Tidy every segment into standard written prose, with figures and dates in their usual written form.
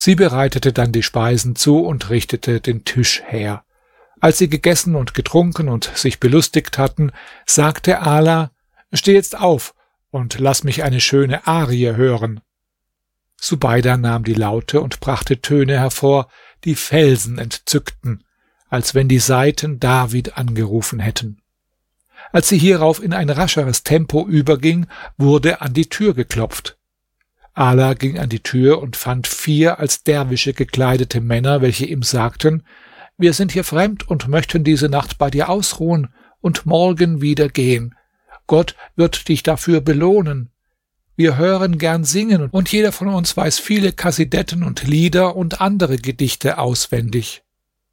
Sie bereitete dann die Speisen zu und richtete den Tisch her. Als sie gegessen und getrunken und sich belustigt hatten, sagte Ala: »Steh jetzt auf und lass mich eine schöne Arie hören.« Subeida nahm die Laute und brachte Töne hervor, die Felsen entzückten, als wenn die Saiten David angerufen hätten. Als sie hierauf in ein rascheres Tempo überging, wurde an die Tür geklopft. Ala ging an die Tür und fand 4 als Derwische gekleidete Männer, welche ihm sagten: »Wir sind hier fremd und möchten diese Nacht bei dir ausruhen und morgen wieder gehen. Gott wird dich dafür belohnen. Wir hören gern singen und jeder von uns weiß viele Kasidetten und Lieder und andere Gedichte auswendig.«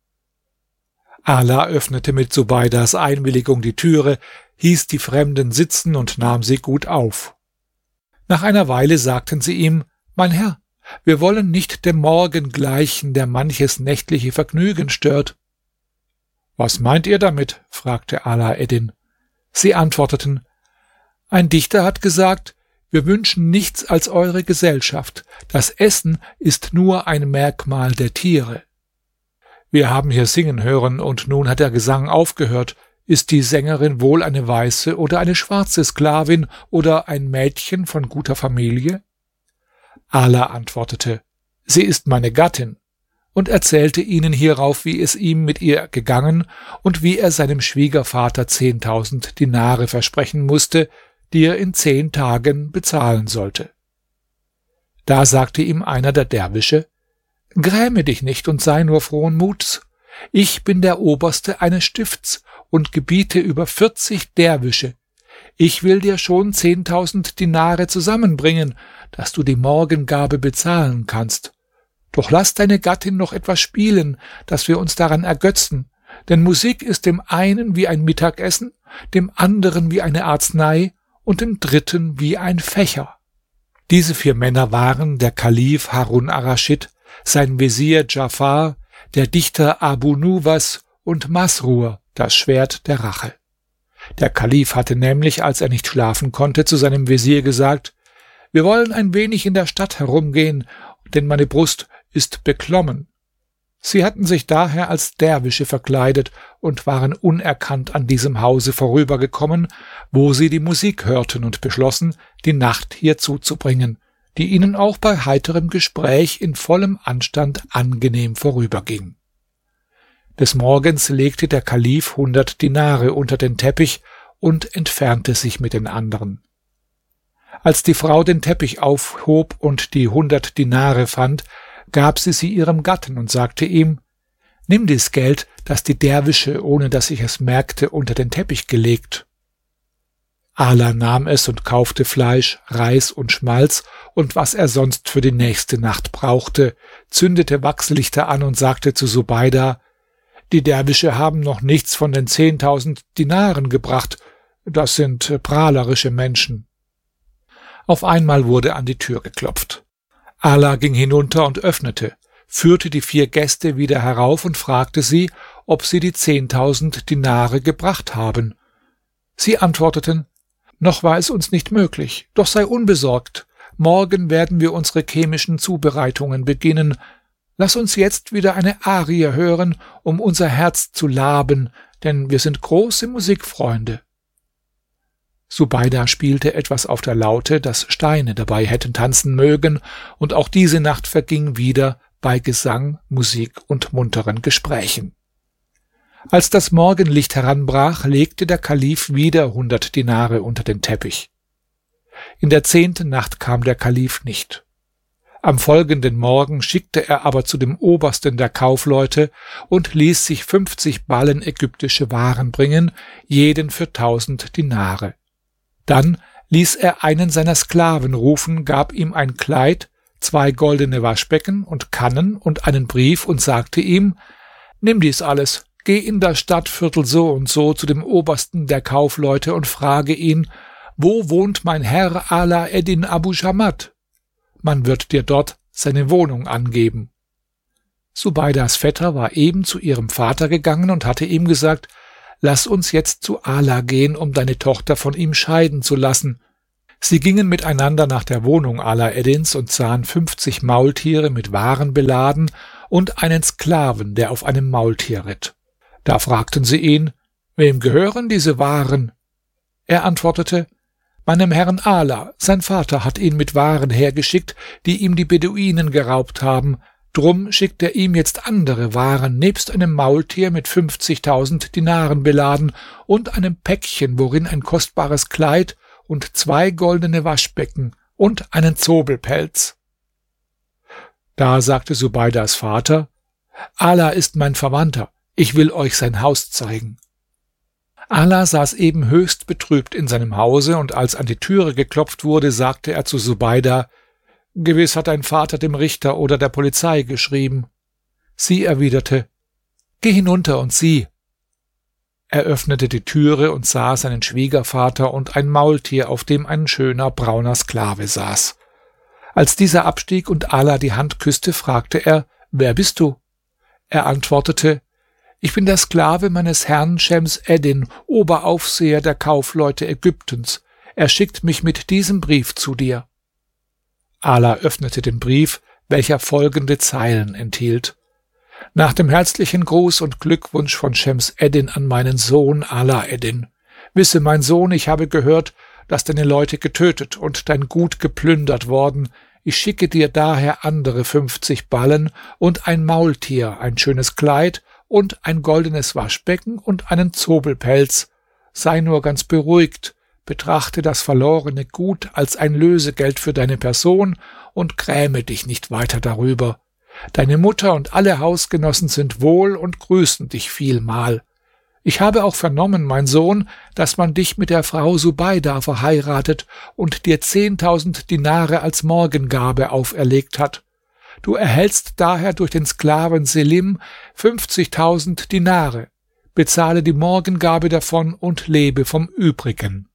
Ala öffnete mit Subeidas Einwilligung die Türe, hieß die Fremden sitzen und nahm sie gut auf. Nach einer Weile sagten sie ihm: »Mein Herr, wir wollen nicht dem Morgen gleichen, der manches nächtliche Vergnügen stört.« »Was meint ihr damit?« fragte Ala Eddin. Sie antworteten: »Ein Dichter hat gesagt, wir wünschen nichts als eure Gesellschaft. Das Essen ist nur ein Merkmal der Tiere. Wir haben hier singen hören, und nun hat der Gesang aufgehört. Ist die Sängerin wohl eine weiße oder eine schwarze Sklavin oder ein Mädchen von guter Familie?« Ala antwortete: »Sie ist meine Gattin«, und erzählte ihnen hierauf, wie es ihm mit ihr gegangen und wie er seinem Schwiegervater 10.000 Dinare versprechen musste, die er in 10 Tagen bezahlen sollte. Da sagte ihm einer der Derwische: »Gräme dich nicht und sei nur frohen Muts. Ich bin der Oberste eines Stifts und gebiete über 40 Derwische. Ich will dir schon 10.000 Dinare zusammenbringen, dass du die Morgengabe bezahlen kannst. Doch lass deine Gattin noch etwas spielen, dass wir uns daran ergötzen, denn Musik ist dem einen wie ein Mittagessen, dem anderen wie eine Arznei und dem dritten wie ein Fächer.« Diese 4 Männer waren der Kalif Harun ar-Raschid, sein Wesir Dschafar, der Dichter Abu Nuwas und Masrur, das Schwert der Rache. Der Kalif hatte nämlich, als er nicht schlafen konnte, zu seinem Wesir gesagt: »Wir wollen ein wenig in der Stadt herumgehen, denn meine Brust ist beklommen.« Sie hatten sich daher als Derwische verkleidet und waren unerkannt an diesem Hause vorübergekommen, wo sie die Musik hörten, und beschlossen, die Nacht hier zuzubringen, die ihnen auch bei heiterem Gespräch in vollem Anstand angenehm vorüberging. Des Morgens legte der Kalif 100 Dinare unter den Teppich und entfernte sich mit den anderen. Als die Frau den Teppich aufhob und die 100 Dinare fand, gab sie ihrem Gatten und sagte ihm: »Nimm dies Geld, das die Derwische, ohne dass ich es merkte, unter den Teppich gelegt.« Ala nahm es und kaufte Fleisch, Reis und Schmalz und was er sonst für die nächste Nacht brauchte, zündete Wachslichter an und sagte zu Subeida: »Die Derwische haben noch nichts von den 10.000 Dinaren gebracht. Das sind prahlerische Menschen.« Auf einmal wurde an die Tür geklopft. Ala ging hinunter und öffnete, führte die 4 Gäste wieder herauf und fragte sie, ob sie die 10.000 Dinare gebracht haben. Sie antworteten: »Noch war es uns nicht möglich, doch sei unbesorgt. Morgen werden wir unsere chemischen Zubereitungen beginnen. Lass uns jetzt wieder eine Arie hören, um unser Herz zu laben, denn wir sind große Musikfreunde.« Subeida spielte etwas auf der Laute, dass Steine dabei hätten tanzen mögen, und auch diese Nacht verging wieder bei Gesang, Musik und munteren Gesprächen. Als das Morgenlicht heranbrach, legte der Kalif wieder 100 Dinare unter den Teppich. In der 10. Nacht kam der Kalif nicht. Am folgenden Morgen schickte er aber zu dem Obersten der Kaufleute und ließ sich 50 Ballen ägyptische Waren bringen, jeden für 1.000 Dinare. Dann ließ er einen seiner Sklaven rufen, gab ihm ein Kleid, 2 goldene Waschbecken und Kannen und einen Brief und sagte ihm: »Nimm dies alles, geh in das Stadtviertel so und so zu dem Obersten der Kaufleute und frage ihn: Wo wohnt mein Herr Ala Eddin Abu Shamat? Man wird dir dort seine Wohnung angeben.« Subeidas Vetter war eben zu ihrem Vater gegangen und hatte ihm gesagt: »Lass uns jetzt zu Ala gehen, um deine Tochter von ihm scheiden zu lassen.« Sie gingen miteinander nach der Wohnung Ala Eddins und sahen 50 Maultiere mit Waren beladen und einen Sklaven, der auf einem Maultier ritt. Da fragten sie ihn: Wem gehören diese Waren? Er antwortete: Meinem Herrn Ala, sein Vater hat ihn mit Waren hergeschickt, die ihm die Beduinen geraubt haben. Drum schickt er ihm jetzt andere Waren nebst einem Maultier mit 50.000 Dinaren beladen und einem Päckchen, worin ein kostbares Kleid und 2 goldene Waschbecken und einen Zobelpelz. Da sagte Subeidas Vater: Ala ist mein Verwandter, ich will euch sein Haus zeigen. Ala saß eben höchst betrübt in seinem Hause, und als an die Türe geklopft wurde, sagte er zu Subeida: Gewiss hat dein Vater dem Richter oder der Polizei geschrieben. Sie erwiderte: Geh hinunter und sieh. Er öffnete die Türe und sah seinen Schwiegervater und ein Maultier, auf dem ein schöner brauner Sklave saß. Als dieser abstieg und Ala die Hand küsste, fragte er: Wer bist du? Er antwortete: Ich bin der Sklave meines Herrn Schems Eddin, Oberaufseher der Kaufleute Ägyptens. Er schickt mich mit diesem Brief zu dir. Ala öffnete den Brief, welcher folgende Zeilen enthielt: Nach dem herzlichen Gruß und Glückwunsch von Schems Eddin an meinen Sohn Ala Eddin. Wisse, mein Sohn, ich habe gehört, dass deine Leute getötet und dein Gut geplündert worden. Ich schicke dir daher andere 50 Ballen und ein Maultier, ein schönes Kleid und ein goldenes Waschbecken und einen Zobelpelz. Sei nur ganz beruhigt, betrachte das verlorene Gut als ein Lösegeld für deine Person und gräme dich nicht weiter darüber. Deine Mutter und alle Hausgenossen sind wohl und grüßen dich vielmal. Ich habe auch vernommen, mein Sohn, dass man dich mit der Frau Subeida verheiratet und dir 10.000 Dinare als Morgengabe auferlegt hat. Du erhältst daher durch den Sklaven Selim 50.000 Dinare. Bezahle die Morgengabe davon und lebe vom Übrigen.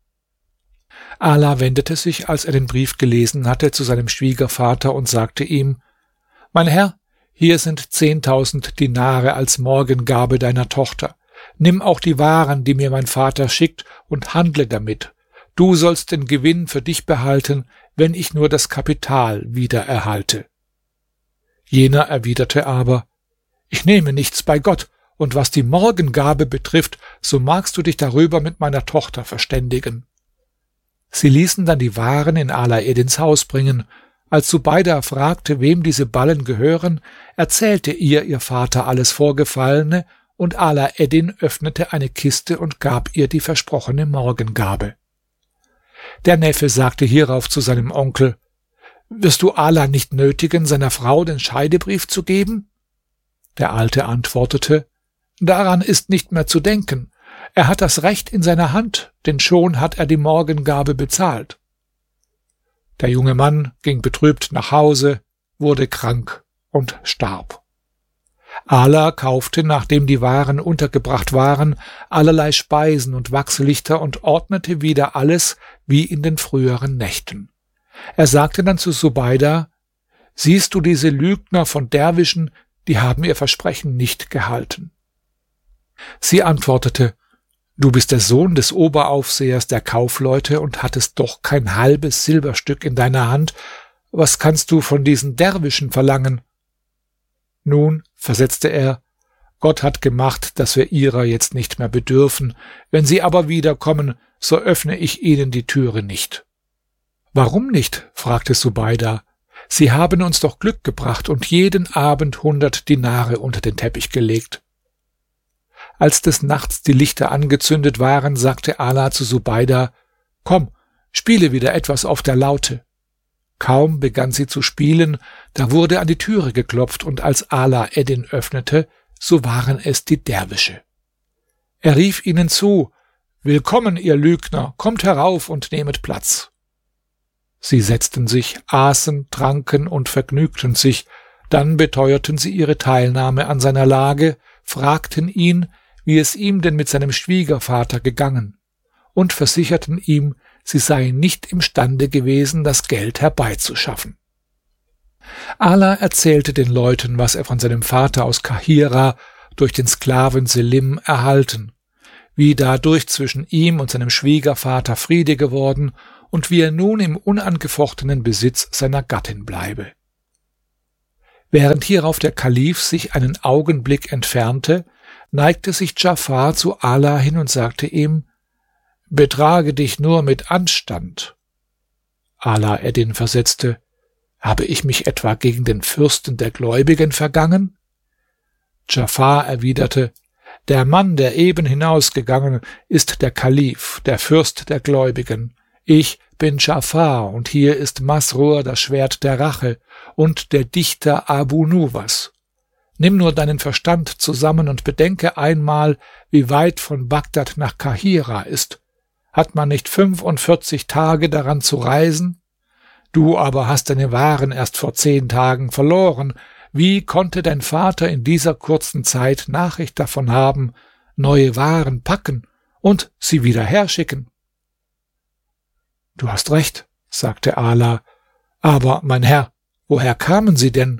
Ala wendete sich, als er den Brief gelesen hatte, zu seinem Schwiegervater und sagte ihm: Mein Herr, hier sind 10.000 Dinare als Morgengabe deiner Tochter. Nimm auch die Waren, die mir mein Vater schickt, und handle damit. Du sollst den Gewinn für dich behalten, wenn ich nur das Kapital wieder erhalte. Jener erwiderte aber: Ich nehme nichts bei Gott, und was die Morgengabe betrifft, so magst du dich darüber mit meiner Tochter verständigen. Sie ließen dann die Waren in Ala Eddins Haus bringen. Als Subeida fragte, wem diese Ballen gehören, erzählte ihr Vater alles Vorgefallene, und Ala Eddin öffnete eine Kiste und gab ihr die versprochene Morgengabe. Der Neffe sagte hierauf zu seinem Onkel: Wirst du Ala nicht nötigen, seiner Frau den Scheidebrief zu geben? Der Alte antwortete: Daran ist nicht mehr zu denken. Er hat das Recht in seiner Hand, denn schon hat er die Morgengabe bezahlt. Der junge Mann ging betrübt nach Hause, wurde krank und starb. Ala kaufte, nachdem die Waren untergebracht waren, allerlei Speisen und Wachslichter und ordnete wieder alles wie in den früheren Nächten. Er sagte dann zu Subeida: Siehst du diese Lügner von Derwischen, die haben ihr Versprechen nicht gehalten. Sie antwortete: Du bist der Sohn des Oberaufsehers der Kaufleute und hattest doch kein halbes Silberstück in deiner Hand. Was kannst du von diesen Derwischen verlangen? Nun, versetzte er, Gott hat gemacht, dass wir ihrer jetzt nicht mehr bedürfen. Wenn sie aber wiederkommen, so öffne ich ihnen die Türe nicht. Warum nicht? Fragte Subeida. Sie haben uns doch Glück gebracht und jeden Abend 100 Dinare unter den Teppich gelegt. Als des Nachts die Lichter angezündet waren, sagte Ala zu Subeida: Komm, spiele wieder etwas auf der Laute. Kaum begann sie zu spielen, da wurde an die Türe geklopft, und als Ala Eddin öffnete, so waren es die Derwische. Er rief ihnen zu: Willkommen, ihr Lügner, kommt herauf und nehmet Platz. Sie setzten sich, aßen, tranken und vergnügten sich, dann beteuerten sie ihre Teilnahme an seiner Lage, fragten ihn, wie es ihm denn mit seinem Schwiegervater gegangen, und versicherten ihm, sie seien nicht imstande gewesen, das Geld herbeizuschaffen. Ala erzählte den Leuten, was er von seinem Vater aus Kahira durch den Sklaven Selim erhalten, wie dadurch zwischen ihm und seinem Schwiegervater Friede geworden und wie er nun im unangefochtenen Besitz seiner Gattin bleibe. Während hierauf der Kalif sich einen Augenblick entfernte, neigte sich Djafar zu Ala hin und sagte ihm: »Betrage dich nur mit Anstand.« Ala eddin versetzte: »Habe ich mich etwa gegen den Fürsten der Gläubigen vergangen?« Djafar erwiderte: »Der Mann, der eben hinausgegangen, ist der Kalif, der Fürst der Gläubigen. Ich bin Djafar, und hier ist Masrur, das Schwert der Rache, und der Dichter Abu Nuwas. Nimm nur deinen Verstand zusammen und bedenke einmal, wie weit von Bagdad nach Kahira ist. Hat man nicht 45 Tage daran zu reisen? Du aber hast deine Waren erst vor 10 Tagen verloren. Wie konnte dein Vater in dieser kurzen Zeit Nachricht davon haben, neue Waren packen und sie wieder herschicken?« »Du hast recht«, sagte Ala, »aber, mein Herr, woher kamen sie denn?«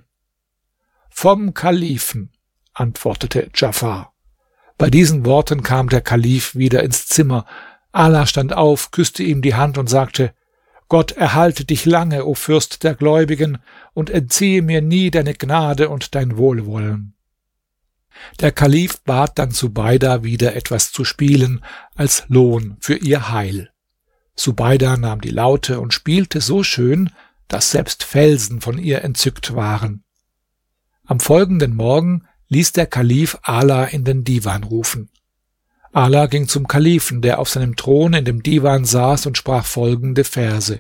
»Vom Kalifen«, antwortete Djafar. Bei diesen Worten kam der Kalif wieder ins Zimmer. Ala stand auf, küsste ihm die Hand und sagte: »Gott erhalte dich lange, o Fürst der Gläubigen, und entziehe mir nie deine Gnade und dein Wohlwollen.« Der Kalif bat dann Subeida wieder etwas zu spielen, als Lohn für ihr Heil. Subeida nahm die Laute und spielte so schön, dass selbst Felsen von ihr entzückt waren. Am folgenden Morgen ließ der Kalif Ala in den Divan rufen. Ala ging zum Kalifen, der auf seinem Thron in dem Divan saß, und sprach folgende Verse: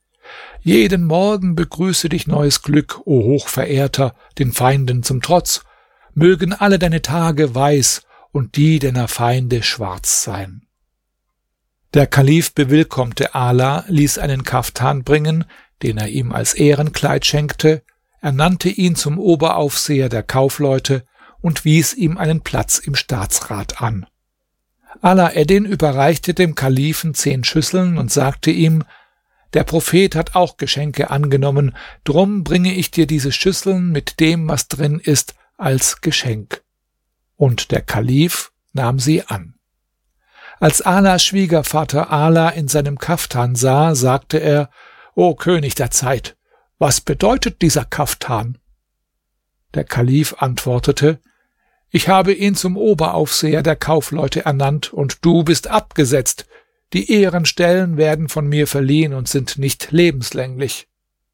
»Jeden Morgen begrüße dich neues Glück, o Hochverehrter, den Feinden zum Trotz. Mögen alle deine Tage weiß und die deiner Feinde schwarz sein.« Der Kalif bewillkommte Ala, ließ einen Kaftan bringen, den er ihm als Ehrenkleid schenkte, ernannte ihn zum Oberaufseher der Kaufleute und wies ihm einen Platz im Staatsrat an. Ala eddin überreichte dem Kalifen 10 Schüsseln und sagte ihm: »Der Prophet hat auch Geschenke angenommen, drum bringe ich dir diese Schüsseln mit dem, was drin ist, als Geschenk.« Und der Kalif nahm sie an. Als Alas Schwiegervater Ala in seinem Kaftan sah, sagte er: »O König der Zeit, was bedeutet dieser Kaftan?« Der Kalif antwortete: »Ich habe ihn zum Oberaufseher der Kaufleute ernannt, und du bist abgesetzt. Die Ehrenstellen werden von mir verliehen und sind nicht lebenslänglich.«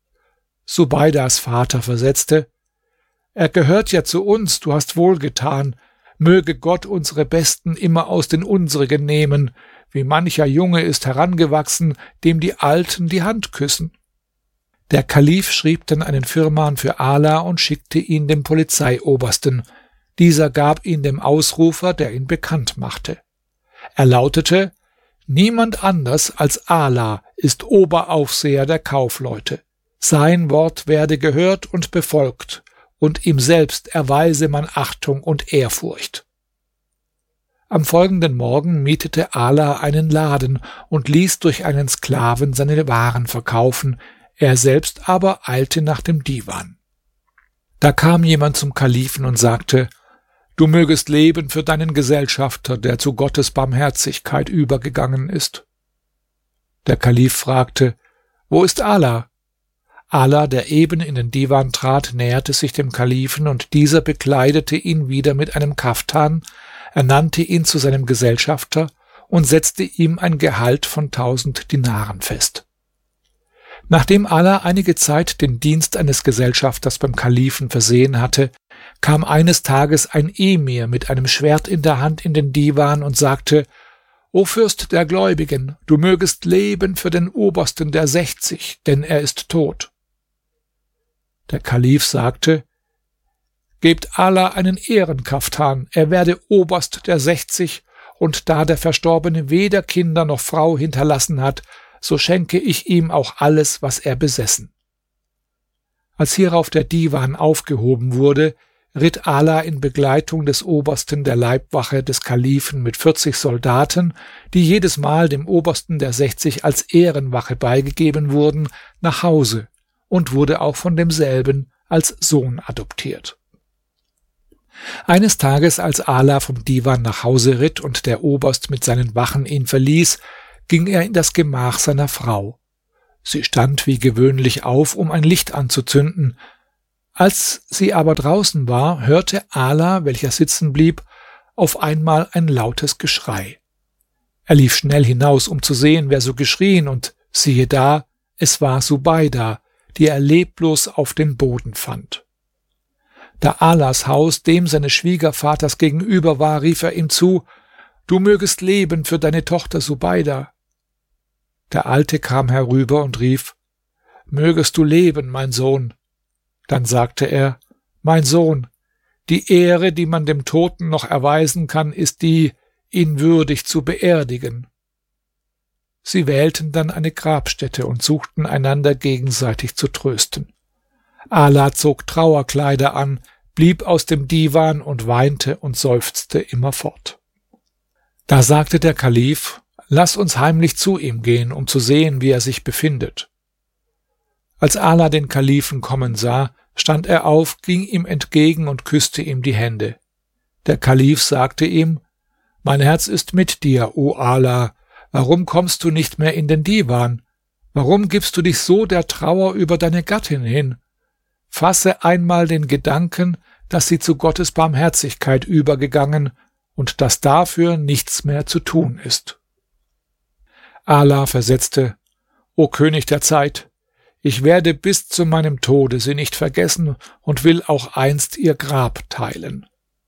Subeidas Vater versetzte: »Er gehört ja zu uns, du hast wohlgetan. Möge Gott unsere Besten immer aus den unsrigen nehmen. Wie mancher Junge ist herangewachsen, dem die Alten die Hand küssen.« Der Kalif schrieb dann einen Firman für Ala und schickte ihn dem Polizeiobersten. Dieser gab ihn dem Ausrufer, der ihn bekannt machte. Er lautete: »Niemand anders als Ala ist Oberaufseher der Kaufleute. Sein Wort werde gehört und befolgt, und ihm selbst erweise man Achtung und Ehrfurcht.« Am folgenden Morgen mietete Ala einen Laden und ließ durch einen Sklaven seine Waren verkaufen, er selbst aber eilte nach dem Divan. Da kam jemand zum Kalifen und sagte: »Du mögest leben für deinen Gesellschafter, der zu Gottes Barmherzigkeit übergegangen ist.« Der Kalif fragte: »Wo ist Ala?« Ala, der eben in den Divan trat, näherte sich dem Kalifen, und dieser bekleidete ihn wieder mit einem Kaftan, ernannte ihn zu seinem Gesellschafter und setzte ihm ein Gehalt von 1000 Dinaren fest. Nachdem Ala einige Zeit den Dienst eines Gesellschafters beim Kalifen versehen hatte, kam eines Tages ein Emir mit einem Schwert in der Hand in den Divan und sagte: »O Fürst der Gläubigen, du mögest leben für den Obersten der 60, denn er ist tot.« Der Kalif sagte: »Gebt Ala einen Ehrenkaftan, er werde Oberst der 60, und da der Verstorbene weder Kinder noch Frau hinterlassen hat, so schenke ich ihm auch alles, was er besessen.« Als hierauf der Divan aufgehoben wurde, ritt Ala in Begleitung des Obersten der Leibwache des Kalifen mit 40 Soldaten, die jedes Mal dem Obersten der 60 als Ehrenwache beigegeben wurden, nach Hause und wurde auch von demselben als Sohn adoptiert. Eines Tages, als Ala vom Divan nach Hause ritt und der Oberst mit seinen Wachen ihn verließ, ging er in das Gemach seiner Frau. Sie stand wie gewöhnlich auf, um ein Licht anzuzünden. Als sie aber draußen war, hörte Ala, welcher sitzen blieb, auf einmal ein lautes Geschrei. Er lief schnell hinaus, um zu sehen, wer so geschrien, und siehe da, es war Subeida, die er leblos auf dem Boden fand. Da Alas Haus dem seines Schwiegervaters gegenüber war, rief er ihm zu: »Du mögest leben für deine Tochter Subeida.« Der Alte kam herüber und rief: »Mögest du leben, mein Sohn.« Dann sagte er: »Mein Sohn, die Ehre, die man dem Toten noch erweisen kann, ist die, ihn würdig zu beerdigen.« Sie wählten dann eine Grabstätte und suchten einander gegenseitig zu trösten. Ala zog Trauerkleider an, blieb aus dem Divan und weinte und seufzte immerfort. Da sagte der Kalif: »Lass uns heimlich zu ihm gehen, um zu sehen, wie er sich befindet.« Als Ala den Kalifen kommen sah, stand er auf, ging ihm entgegen und küsste ihm die Hände. Der Kalif sagte ihm: »Mein Herz ist mit dir, o Ala. Warum kommst du nicht mehr in den Divan? Warum gibst du dich so der Trauer über deine Gattin hin? Fasse einmal den Gedanken, dass sie zu Gottes Barmherzigkeit übergegangen und dass dafür nichts mehr zu tun ist.« Ala versetzte: »O König der Zeit, ich werde bis zu meinem Tode sie nicht vergessen und will auch einst ihr Grab teilen.«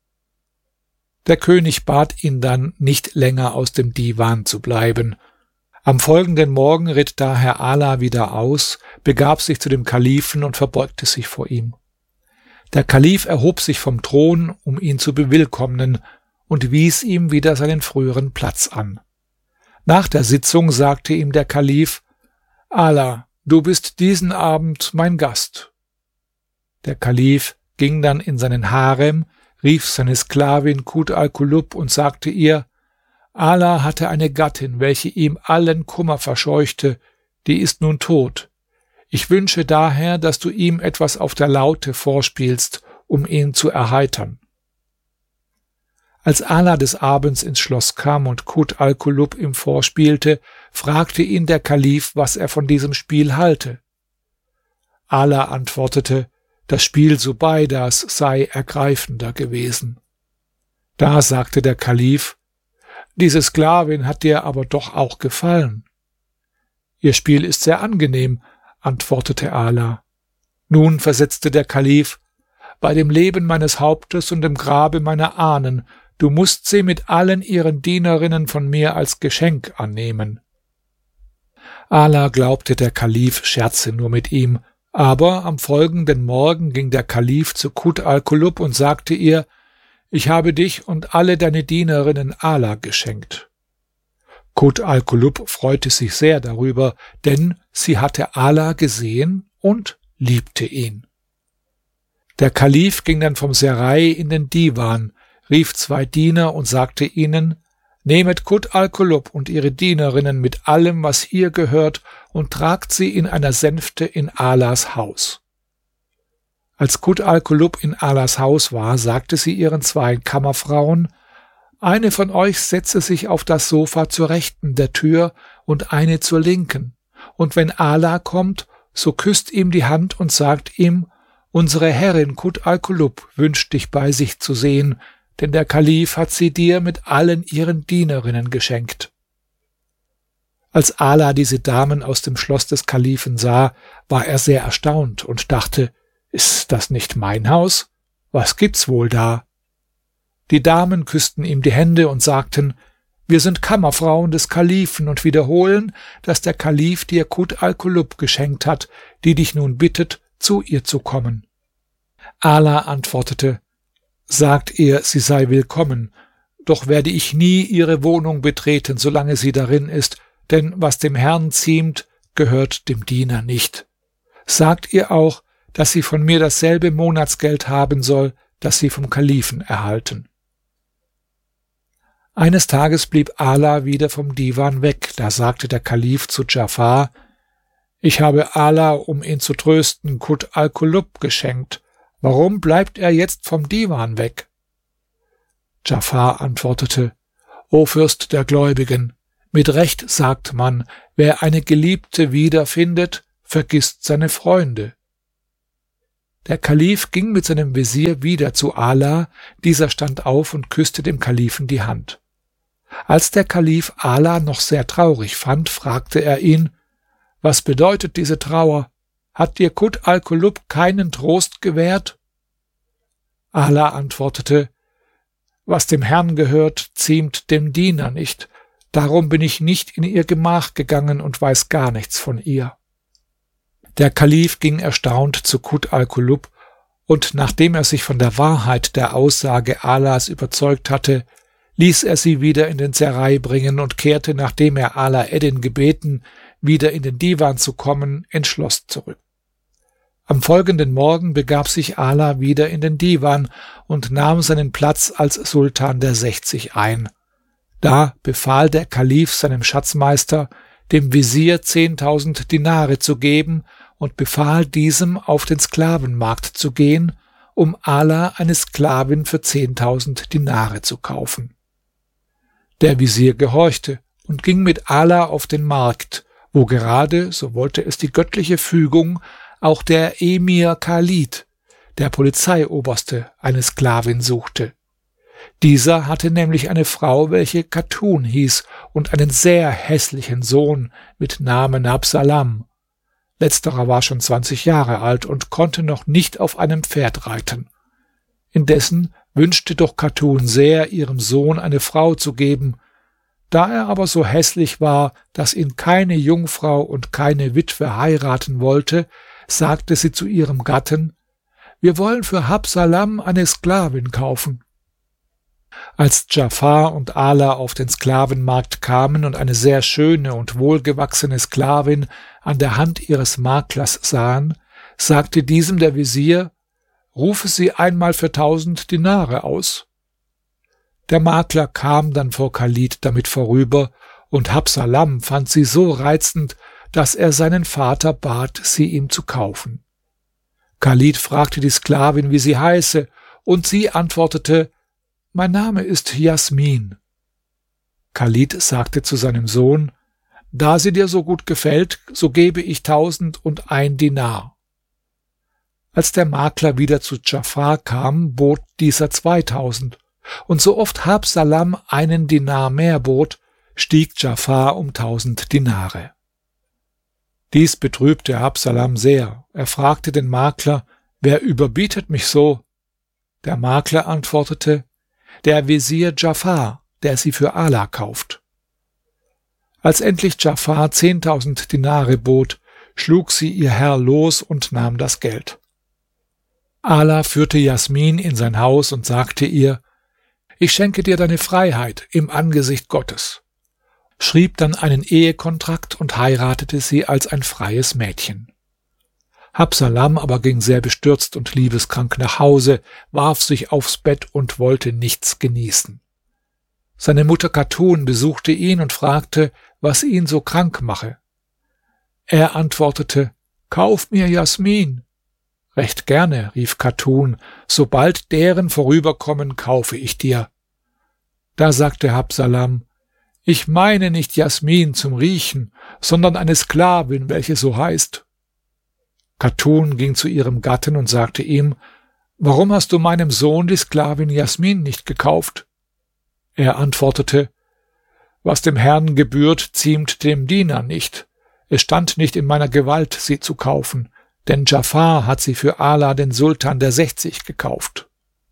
Der König bat ihn dann, nicht länger aus dem Divan zu bleiben. Am folgenden Morgen ritt daher Ala wieder aus, begab sich zu dem Kalifen und verbeugte sich vor ihm. Der Kalif erhob sich vom Thron, um ihn zu bewillkommnen, und wies ihm wieder seinen früheren Platz an. Nach der Sitzung sagte ihm der Kalif: »Ala, du bist diesen Abend mein Gast.« Der Kalif ging dann in seinen Harem, rief seine Sklavin Kut al-Kulub und sagte ihr: »Ala hatte eine Gattin, welche ihm allen Kummer verscheuchte, die ist nun tot. Ich wünsche daher, dass du ihm etwas auf der Laute vorspielst, um ihn zu erheitern.« Als Ala des Abends ins Schloss kam und Kut al-Kulub ihm vorspielte, fragte ihn der Kalif, was er von diesem Spiel halte. Ala antwortete, das Spiel Subeidas sei ergreifender gewesen. Da sagte der Kalif: »Diese Sklavin hat dir aber doch auch gefallen.« »Ihr Spiel ist sehr angenehm«, antwortete Ala. Nun versetzte der Kalif: »Bei dem Leben meines Hauptes und dem Grabe meiner Ahnen, du musst sie mit allen ihren Dienerinnen von mir als Geschenk annehmen.« Ala glaubte, der Kalif scherze nur mit ihm, aber am folgenden Morgen ging der Kalif zu Kut al-Kulub und sagte ihr: »Ich habe dich und alle deine Dienerinnen Ala geschenkt.« Kut al-Kulub freute sich sehr darüber, denn sie hatte Ala gesehen und liebte ihn. Der Kalif ging dann vom Serai in den Divan, rief 2 Diener und sagte ihnen: »Nehmet Kut al-Kulub und ihre Dienerinnen mit allem, was ihr gehört, und tragt sie in einer Sänfte in Alas Haus.« Als Kut al-Kulub in Alas Haus war, sagte sie ihren 2 Kammerfrauen: »Eine von euch setze sich auf das Sofa zur Rechten der Tür und eine zur Linken, und wenn Ala kommt, so küsst ihm die Hand und sagt ihm: Unsere Herrin Kut al-Kulub wünscht dich bei sich zu sehen, denn der Kalif hat sie dir mit allen ihren Dienerinnen geschenkt.« Als Ala diese Damen aus dem Schloss des Kalifen sah, war er sehr erstaunt und dachte: »Ist das nicht mein Haus? Was gibt's wohl da?« Die Damen küssten ihm die Hände und sagten: »Wir sind Kammerfrauen des Kalifen und wiederholen, dass der Kalif dir Kut al-Kulub geschenkt hat, die dich nun bittet, zu ihr zu kommen.« Ala antwortete: »Sagt ihr, sie sei willkommen, doch werde ich nie ihre Wohnung betreten, solange sie darin ist, denn was dem Herrn ziemt, gehört dem Diener nicht. Sagt ihr auch, dass sie von mir dasselbe Monatsgeld haben soll, das sie vom Kalifen erhalten.« Eines Tages blieb Ala wieder vom Divan weg, da sagte der Kalif zu Djafar: »Ich habe Ala, um ihn zu trösten, Kut al-Kulub geschenkt. Warum bleibt er jetzt vom Divan weg?« Djafar antwortete: »O Fürst der Gläubigen, Mit Recht sagt man, wer eine Geliebte wiederfindet, vergisst seine Freunde. Der Kalif ging mit seinem Wesir wieder zu Ala, dieser stand auf und küsste dem Kalifen die Hand. Als der Kalif Ala noch sehr traurig fand, fragte er ihn: Was bedeutet diese Trauer? Hat dir Kut al-Kulub keinen Trost gewährt? Ala antwortete: Was dem Herrn gehört, ziemt dem Diener nicht. Darum bin ich nicht in ihr Gemach gegangen und weiß gar nichts von ihr. Der Kalif ging erstaunt zu Kut al-Kulub, und nachdem er sich von der Wahrheit der Aussage Alas überzeugt hatte, ließ er sie wieder in den Serei bringen und kehrte, nachdem er Ala Eddin gebeten, wieder in den Divan zu kommen, ins Schloss zurück. Am folgenden Morgen begab sich Ala wieder in den Divan und nahm seinen Platz als Sultan der 60 ein. Da befahl der Kalif seinem Schatzmeister, dem Wesir 10.000 Dinare zu geben, und befahl diesem, auf den Sklavenmarkt zu gehen, um Ala eine Sklavin für 10.000 Dinare zu kaufen. Der Wesir gehorchte und ging mit Ala auf den Markt, wo gerade, so wollte es die göttliche Fügung, auch der Emir Khalid, der Polizeioberste, eine Sklavin suchte. Dieser hatte nämlich eine Frau, welche Khatun hieß, und einen sehr hässlichen Sohn mit Namen Habsalam. Letzterer war schon 20 Jahre alt und konnte noch nicht auf einem Pferd reiten. Indessen wünschte doch Khatun sehr, ihrem Sohn eine Frau zu geben. Da er aber so hässlich war, dass ihn keine Jungfrau und keine Witwe heiraten wollte, sagte sie zu ihrem Gatten: Wir wollen für Habsalam eine Sklavin kaufen. Als Djafar und Ala auf den Sklavenmarkt kamen und eine sehr schöne und wohlgewachsene Sklavin an der Hand ihres Maklers sahen, sagte diesem der Wesir: Rufe sie einmal für 1.000 Dinare aus. Der Makler kam dann vor Khalid damit vorüber, und Habsalam fand sie so reizend, dass er seinen Vater bat, sie ihm zu kaufen. Khalid fragte die Sklavin, wie sie heiße, und sie antwortete: Mein Name ist Jasmin. Khalid sagte zu seinem Sohn: Da sie dir so gut gefällt, so gebe ich 1.001 Dinar. Als der Makler wieder zu Djafar kam, bot dieser 2.000, und so oft Habsalam einen Dinar mehr bot, stieg Djafar um 1.000 Dinare. Dies betrübte Habsalam sehr. Er fragte den Makler: Wer überbietet mich so? Der Makler antwortete: Der Wesir Djafar, der sie für Ala kauft. Als endlich Djafar 10.000 Dinare bot, schlug sie ihr Herr los und nahm das Geld. Ala führte Jasmin in sein Haus und sagte ihr: Ich schenke dir deine Freiheit im Angesicht Gottes, schrieb dann einen Ehekontrakt und heiratete sie als ein freies Mädchen. Habsalam aber ging sehr bestürzt und liebeskrank nach Hause, warf sich aufs Bett und wollte nichts genießen. Seine Mutter Khatun besuchte ihn und fragte, was ihn so krank mache. Er antwortete: Kauf mir Jasmin. Recht gerne, rief Khatun, sobald deren vorüberkommen, kaufe ich dir. Da sagte Habsalam: Ich meine nicht Jasmin zum Riechen, sondern eine Sklavin, welche so heißt. Khatun ging zu ihrem Gatten und sagte ihm: Warum hast du meinem Sohn die Sklavin Jasmin nicht gekauft? Er antwortete: Was dem Herrn gebührt, ziemt dem Diener nicht. Es stand nicht in meiner Gewalt, sie zu kaufen, denn Djafar hat sie für Ala, den Sultan der 60, gekauft.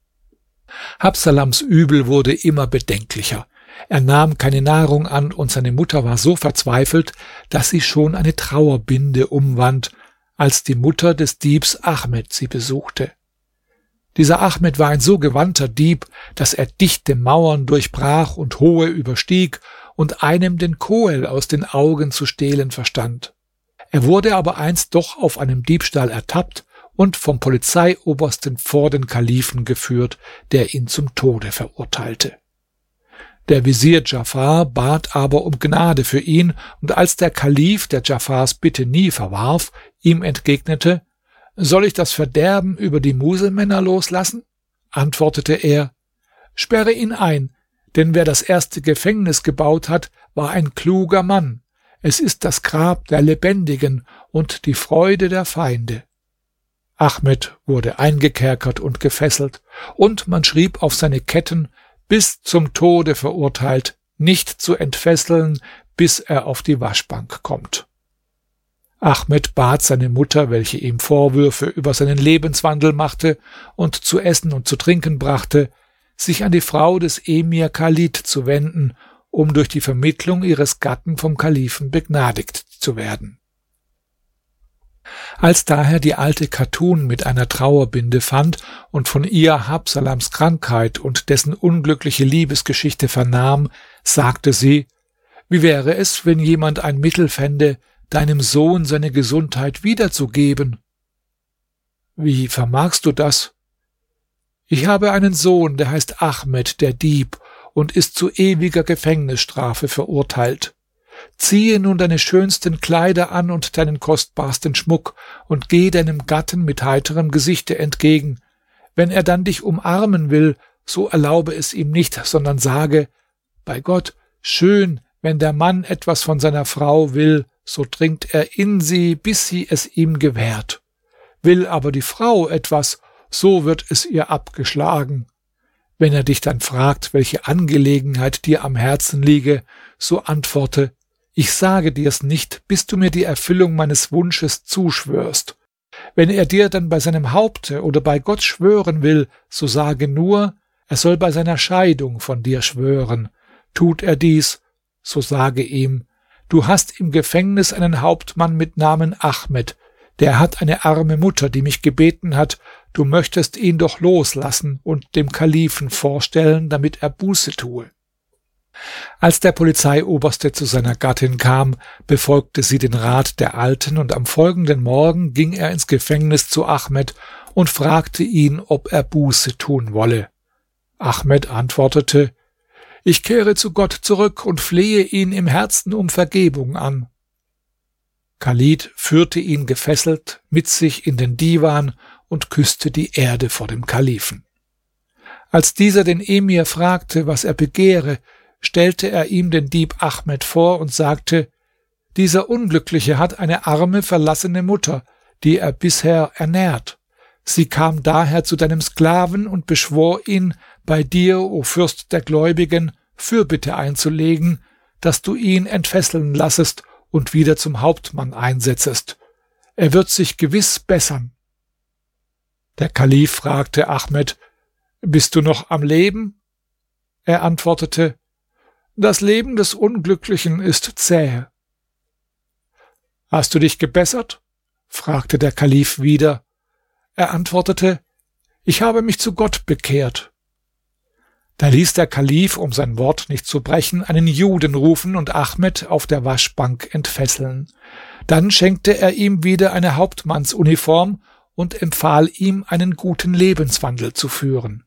Habsalams Übel wurde immer bedenklicher. Er nahm keine Nahrung an, und seine Mutter war so verzweifelt, dass sie schon eine Trauerbinde umwand, als die Mutter des Diebs Ahmed sie besuchte. Dieser Ahmed war ein so gewandter Dieb, dass er dichte Mauern durchbrach und hohe überstieg und einem den Kohel aus den Augen zu stehlen verstand. Er wurde aber einst doch auf einem Diebstahl ertappt und vom Polizeiobersten vor den Kalifen geführt, der ihn zum Tode verurteilte. Der Wesir Djafar bat aber um Gnade für ihn, und als der Kalif, der Djafars Bitte nie verwarf, ihm entgegnete: Soll ich das Verderben über die Muselmänner loslassen? Antwortete er: Sperre ihn ein, denn wer das erste Gefängnis gebaut hat, war ein kluger Mann. Es ist das Grab der Lebendigen und die Freude der Feinde. Ahmed wurde eingekerkert und gefesselt, und man schrieb auf seine Ketten: bis zum Tode verurteilt, nicht zu entfesseln, bis er auf die Waschbank kommt. Ahmed bat seine Mutter, welche ihm Vorwürfe über seinen Lebenswandel machte und zu essen und zu trinken brachte, sich an die Frau des Emir Chalid zu wenden, um durch die Vermittlung ihres Gatten vom Kalifen begnadigt zu werden. Als daher die alte Khatun mit einer Trauerbinde fand und von ihr Habsalams Krankheit und dessen unglückliche Liebesgeschichte vernahm, sagte sie: Wie wäre es, wenn jemand ein Mittel fände, deinem Sohn seine Gesundheit wiederzugeben? Wie vermagst du das? Ich habe einen Sohn, der heißt Ahmed, der Dieb, und ist zu ewiger Gefängnisstrafe verurteilt. Ziehe nun deine schönsten Kleider an und deinen kostbarsten Schmuck und geh deinem Gatten mit heiterem Gesichte entgegen. Wenn er dann dich umarmen will, so erlaube es ihm nicht, sondern sage: Bei Gott, schön, wenn der Mann etwas von seiner Frau will, so dringt er in sie, bis sie es ihm gewährt. Will aber die Frau etwas, so wird es ihr abgeschlagen. Wenn er dich dann fragt, welche Angelegenheit dir am Herzen liege, so antworte: Ich sage dir's nicht, bis du mir die Erfüllung meines Wunsches zuschwörst. Wenn er dir dann bei seinem Haupte oder bei Gott schwören will, so sage nur, er soll bei seiner Scheidung von dir schwören. Tut er dies, so sage ihm: Du hast im Gefängnis einen Hauptmann mit Namen Ahmed, der hat eine arme Mutter, die mich gebeten hat, du möchtest ihn doch loslassen und dem Kalifen vorstellen, damit er Buße tue. Als der Polizeioberste zu seiner Gattin kam, befolgte sie den Rat der Alten, und am folgenden Morgen ging er ins Gefängnis zu Ahmed und fragte ihn, ob er Buße tun wolle. Ahmed antwortete: Ich kehre zu Gott zurück und flehe ihn im Herzen um Vergebung an. Chalid führte ihn gefesselt mit sich in den Divan und küsste die Erde vor dem Kalifen. Als dieser den Emir fragte, was er begehre, stellte er ihm den Dieb Ahmed vor und sagte: Dieser Unglückliche hat eine arme, verlassene Mutter, die er bisher ernährt. Sie kam daher zu deinem Sklaven und beschwor ihn, bei dir, o Fürst der Gläubigen, Fürbitte einzulegen, dass du ihn entfesseln lassest und wieder zum Hauptmann einsetzest. Er wird sich gewiss bessern. Der Kalif fragte Ahmed: Bist du noch am Leben? Er antwortete: Das Leben des Unglücklichen ist zähe. Hast du dich gebessert? Fragte der Kalif wieder. Er antwortete: Ich habe mich zu Gott bekehrt. Da ließ der Kalif, um sein Wort nicht zu brechen, einen Juden rufen und Ahmed auf der Waschbank entfesseln. Dann schenkte er ihm wieder eine Hauptmannsuniform und empfahl ihm, einen guten Lebenswandel zu führen.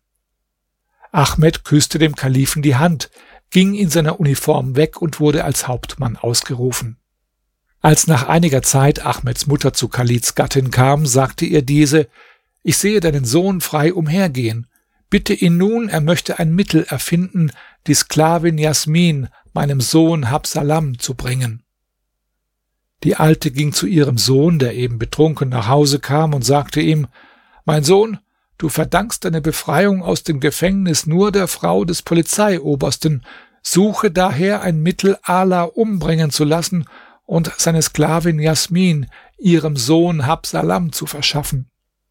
Ahmed küsste dem Kalifen die Hand, ging in seiner Uniform weg und wurde als Hauptmann ausgerufen. Als nach einiger Zeit Ahmeds Mutter zu Chalids Gattin kam, sagte ihr diese: Ich sehe deinen Sohn frei umhergehen. Bitte ihn nun, er möchte ein Mittel erfinden, die Sklavin Jasmin meinem Sohn Habsalam zu bringen. Die Alte ging zu ihrem Sohn, der eben betrunken nach Hause kam, und sagte ihm: Mein Sohn, du verdankst deine Befreiung aus dem Gefängnis nur der Frau des Polizeiobersten. Suche daher ein Mittel, Ala umbringen zu lassen und seine Sklavin Jasmin ihrem Sohn Habsalam zu verschaffen.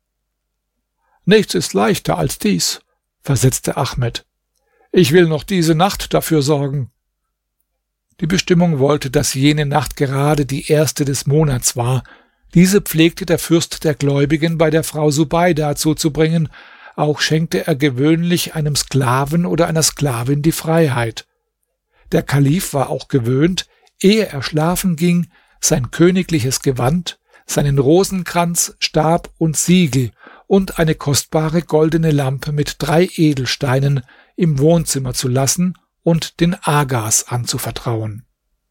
Nichts ist leichter als dies, versetzte Ahmed. Ich will noch diese Nacht dafür sorgen. Die Bestimmung wollte, dass jene Nacht gerade die erste des Monats war. Diese pflegte der Fürst der Gläubigen bei der Frau Subeida zuzubringen. Auch schenkte er gewöhnlich einem Sklaven oder einer Sklavin die Freiheit. Der Kalif war auch gewöhnt, ehe er schlafen ging, sein königliches Gewand, seinen Rosenkranz, Stab und Siegel und eine kostbare goldene Lampe mit 3 Edelsteinen im Wohnzimmer zu lassen und den Agas anzuvertrauen.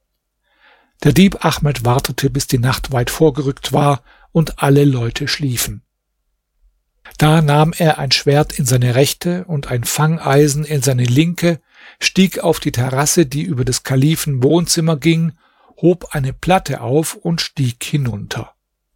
Der Dieb Ahmed wartete, bis die Nacht weit vorgerückt war und alle Leute schliefen. Da nahm er ein Schwert in seine rechte und ein Fangeisen in seine linke, stieg auf die Terrasse, die über des Kalifen Wohnzimmer ging, hob eine Platte auf und stieg hinunter.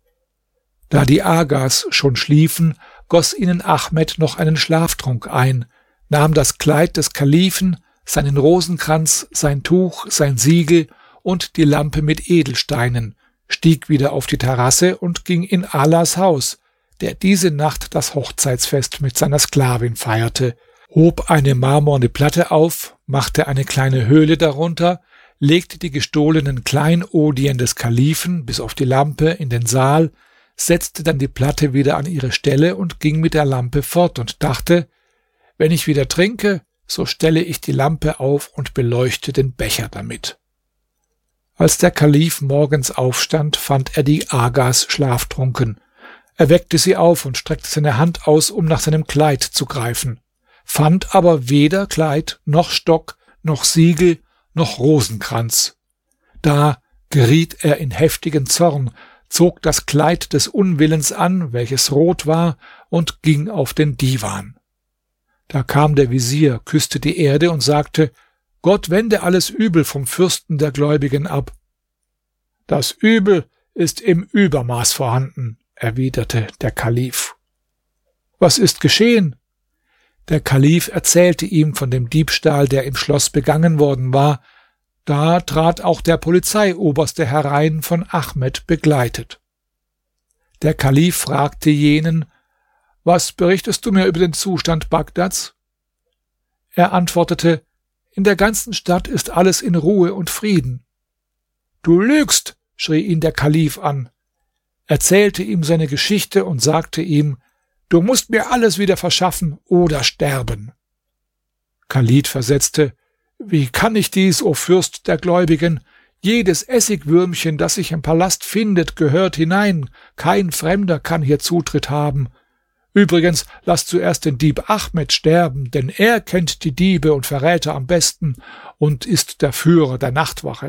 Da die Agas schon schliefen, goss ihnen Ahmed noch einen Schlaftrunk ein, nahm das Kleid des Kalifen, seinen Rosenkranz, sein Tuch, sein Siegel und die Lampe mit Edelsteinen, stieg wieder auf die Terrasse und ging in Alas Haus, der diese Nacht das Hochzeitsfest mit seiner Sklavin feierte, hob eine marmorne Platte auf, machte eine kleine Höhle darunter, legte die gestohlenen Kleinodien des Kalifen bis auf die Lampe in den Saal, setzte dann die Platte wieder an ihre Stelle und ging mit der Lampe fort und dachte, wenn ich wieder trinke, so stelle ich die Lampe auf und beleuchte den Becher damit. Als der Kalif morgens aufstand, fand er die Agas schlaftrunken. Er weckte sie auf und streckte seine Hand aus, um nach seinem Kleid zu greifen, fand aber weder Kleid noch Stock noch Siegel noch Rosenkranz. Da geriet er in heftigen Zorn, zog das Kleid des Unwillens an, welches rot war, und ging auf den Divan. Da kam der Visier, küsste die Erde und sagte, Gott wende alles Übel vom Fürsten der Gläubigen ab. Das Übel ist im Übermaß vorhanden, erwiderte der Kalif. Was ist geschehen? Der Kalif erzählte ihm von dem Diebstahl, der im Schloss begangen worden war. Da trat auch der Polizeioberste herein, von Ahmed begleitet. Der Kalif fragte jenen, was berichtest du mir über den Zustand Bagdads? Er antwortete, in der ganzen Stadt ist alles in Ruhe und Frieden. Du lügst, schrie ihn der Kalif an, erzählte ihm seine Geschichte und sagte ihm, du musst mir alles wieder verschaffen oder sterben. Khalid versetzte, wie kann ich dies, o Fürst der Gläubigen? Jedes Essigwürmchen, das sich im Palast findet, gehört hinein. Kein Fremder kann hier Zutritt haben. Übrigens, lass zuerst den Dieb Ahmed sterben, denn er kennt die Diebe und Verräter am besten und ist der Führer der Nachtwache.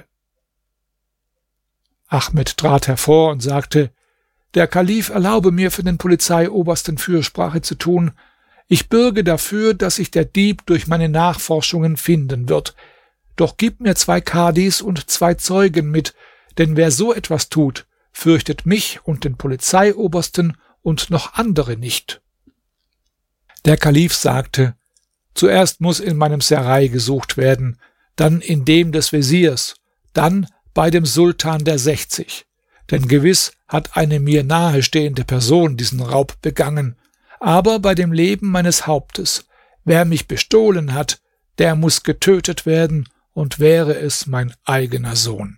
Ahmed trat hervor und sagte, der Kalif erlaube mir, für den Polizeiobersten Fürsprache zu tun. Ich bürge dafür, dass sich der Dieb durch meine Nachforschungen finden wird. Doch gib mir 2 Kadis und 2 Zeugen mit, denn wer so etwas tut, fürchtet mich und den Polizeiobersten und noch andere nicht. Der Kalif sagte, zuerst muss in meinem Serai gesucht werden, dann in dem des Wesirs, dann bei dem Sultan der 60. Denn gewiss hat eine mir nahestehende Person diesen Raub begangen. Aber bei dem Leben meines Hauptes, wer mich bestohlen hat, der muss getötet werden, und wäre es mein eigener Sohn.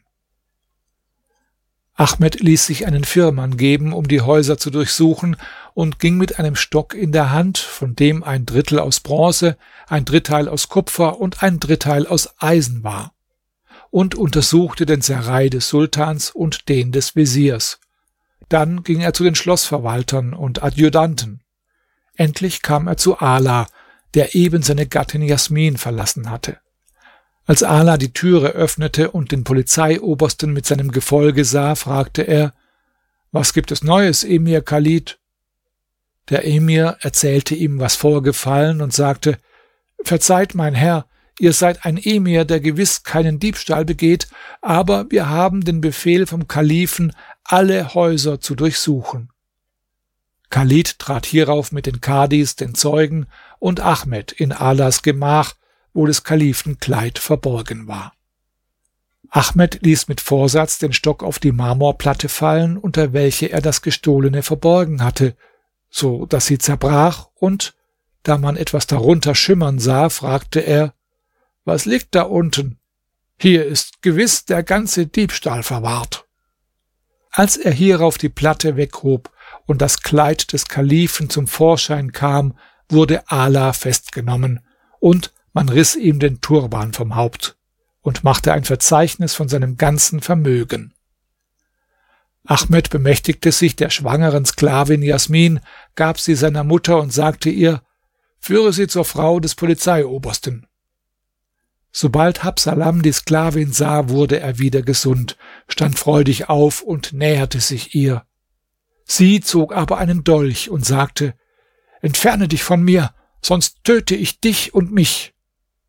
Ahmed ließ sich einen Firman geben, um die Häuser zu durchsuchen, und ging mit einem Stock in der Hand, von dem ein Drittel aus Bronze, ein Dritteil aus Kupfer und ein Dritteil aus Eisen war, und untersuchte den Serai des Sultans und den des Wesirs. Dann ging er zu den Schlossverwaltern und Adjutanten. Endlich kam er zu Ala, der eben seine Gattin Jasmin verlassen hatte. Als Ala die Türe öffnete und den Polizeiobersten mit seinem Gefolge sah, fragte er, was gibt es Neues, Emir Khalid? Der Emir erzählte ihm, was vorgefallen, und sagte, verzeiht, mein Herr, ihr seid ein Emir, der gewiss keinen Diebstahl begeht, aber wir haben den Befehl vom Kalifen, alle Häuser zu durchsuchen. Khalid trat hierauf mit den Kadis, den Zeugen und Ahmed in Alas Gemach, wo des Kalifen Kleid verborgen war. Ahmed ließ mit Vorsatz den Stock auf die Marmorplatte fallen, unter welche er das Gestohlene verborgen hatte, so dass sie zerbrach, und, da man etwas darunter schimmern sah, fragte er, was liegt da unten? Hier ist gewiss der ganze Diebstahl verwahrt. Als er hierauf die Platte weghob und das Kleid des Kalifen zum Vorschein kam, wurde Ala festgenommen, und man riss ihm den Turban vom Haupt und machte ein Verzeichnis von seinem ganzen Vermögen. Ahmed bemächtigte sich der schwangeren Sklavin Jasmin, gab sie seiner Mutter und sagte ihr, führe sie zur Frau des Polizeiobersten. Sobald Habsalam die Sklavin sah, wurde er wieder gesund, stand freudig auf und näherte sich ihr. Sie zog aber einen Dolch und sagte, entferne dich von mir, sonst töte ich dich und mich.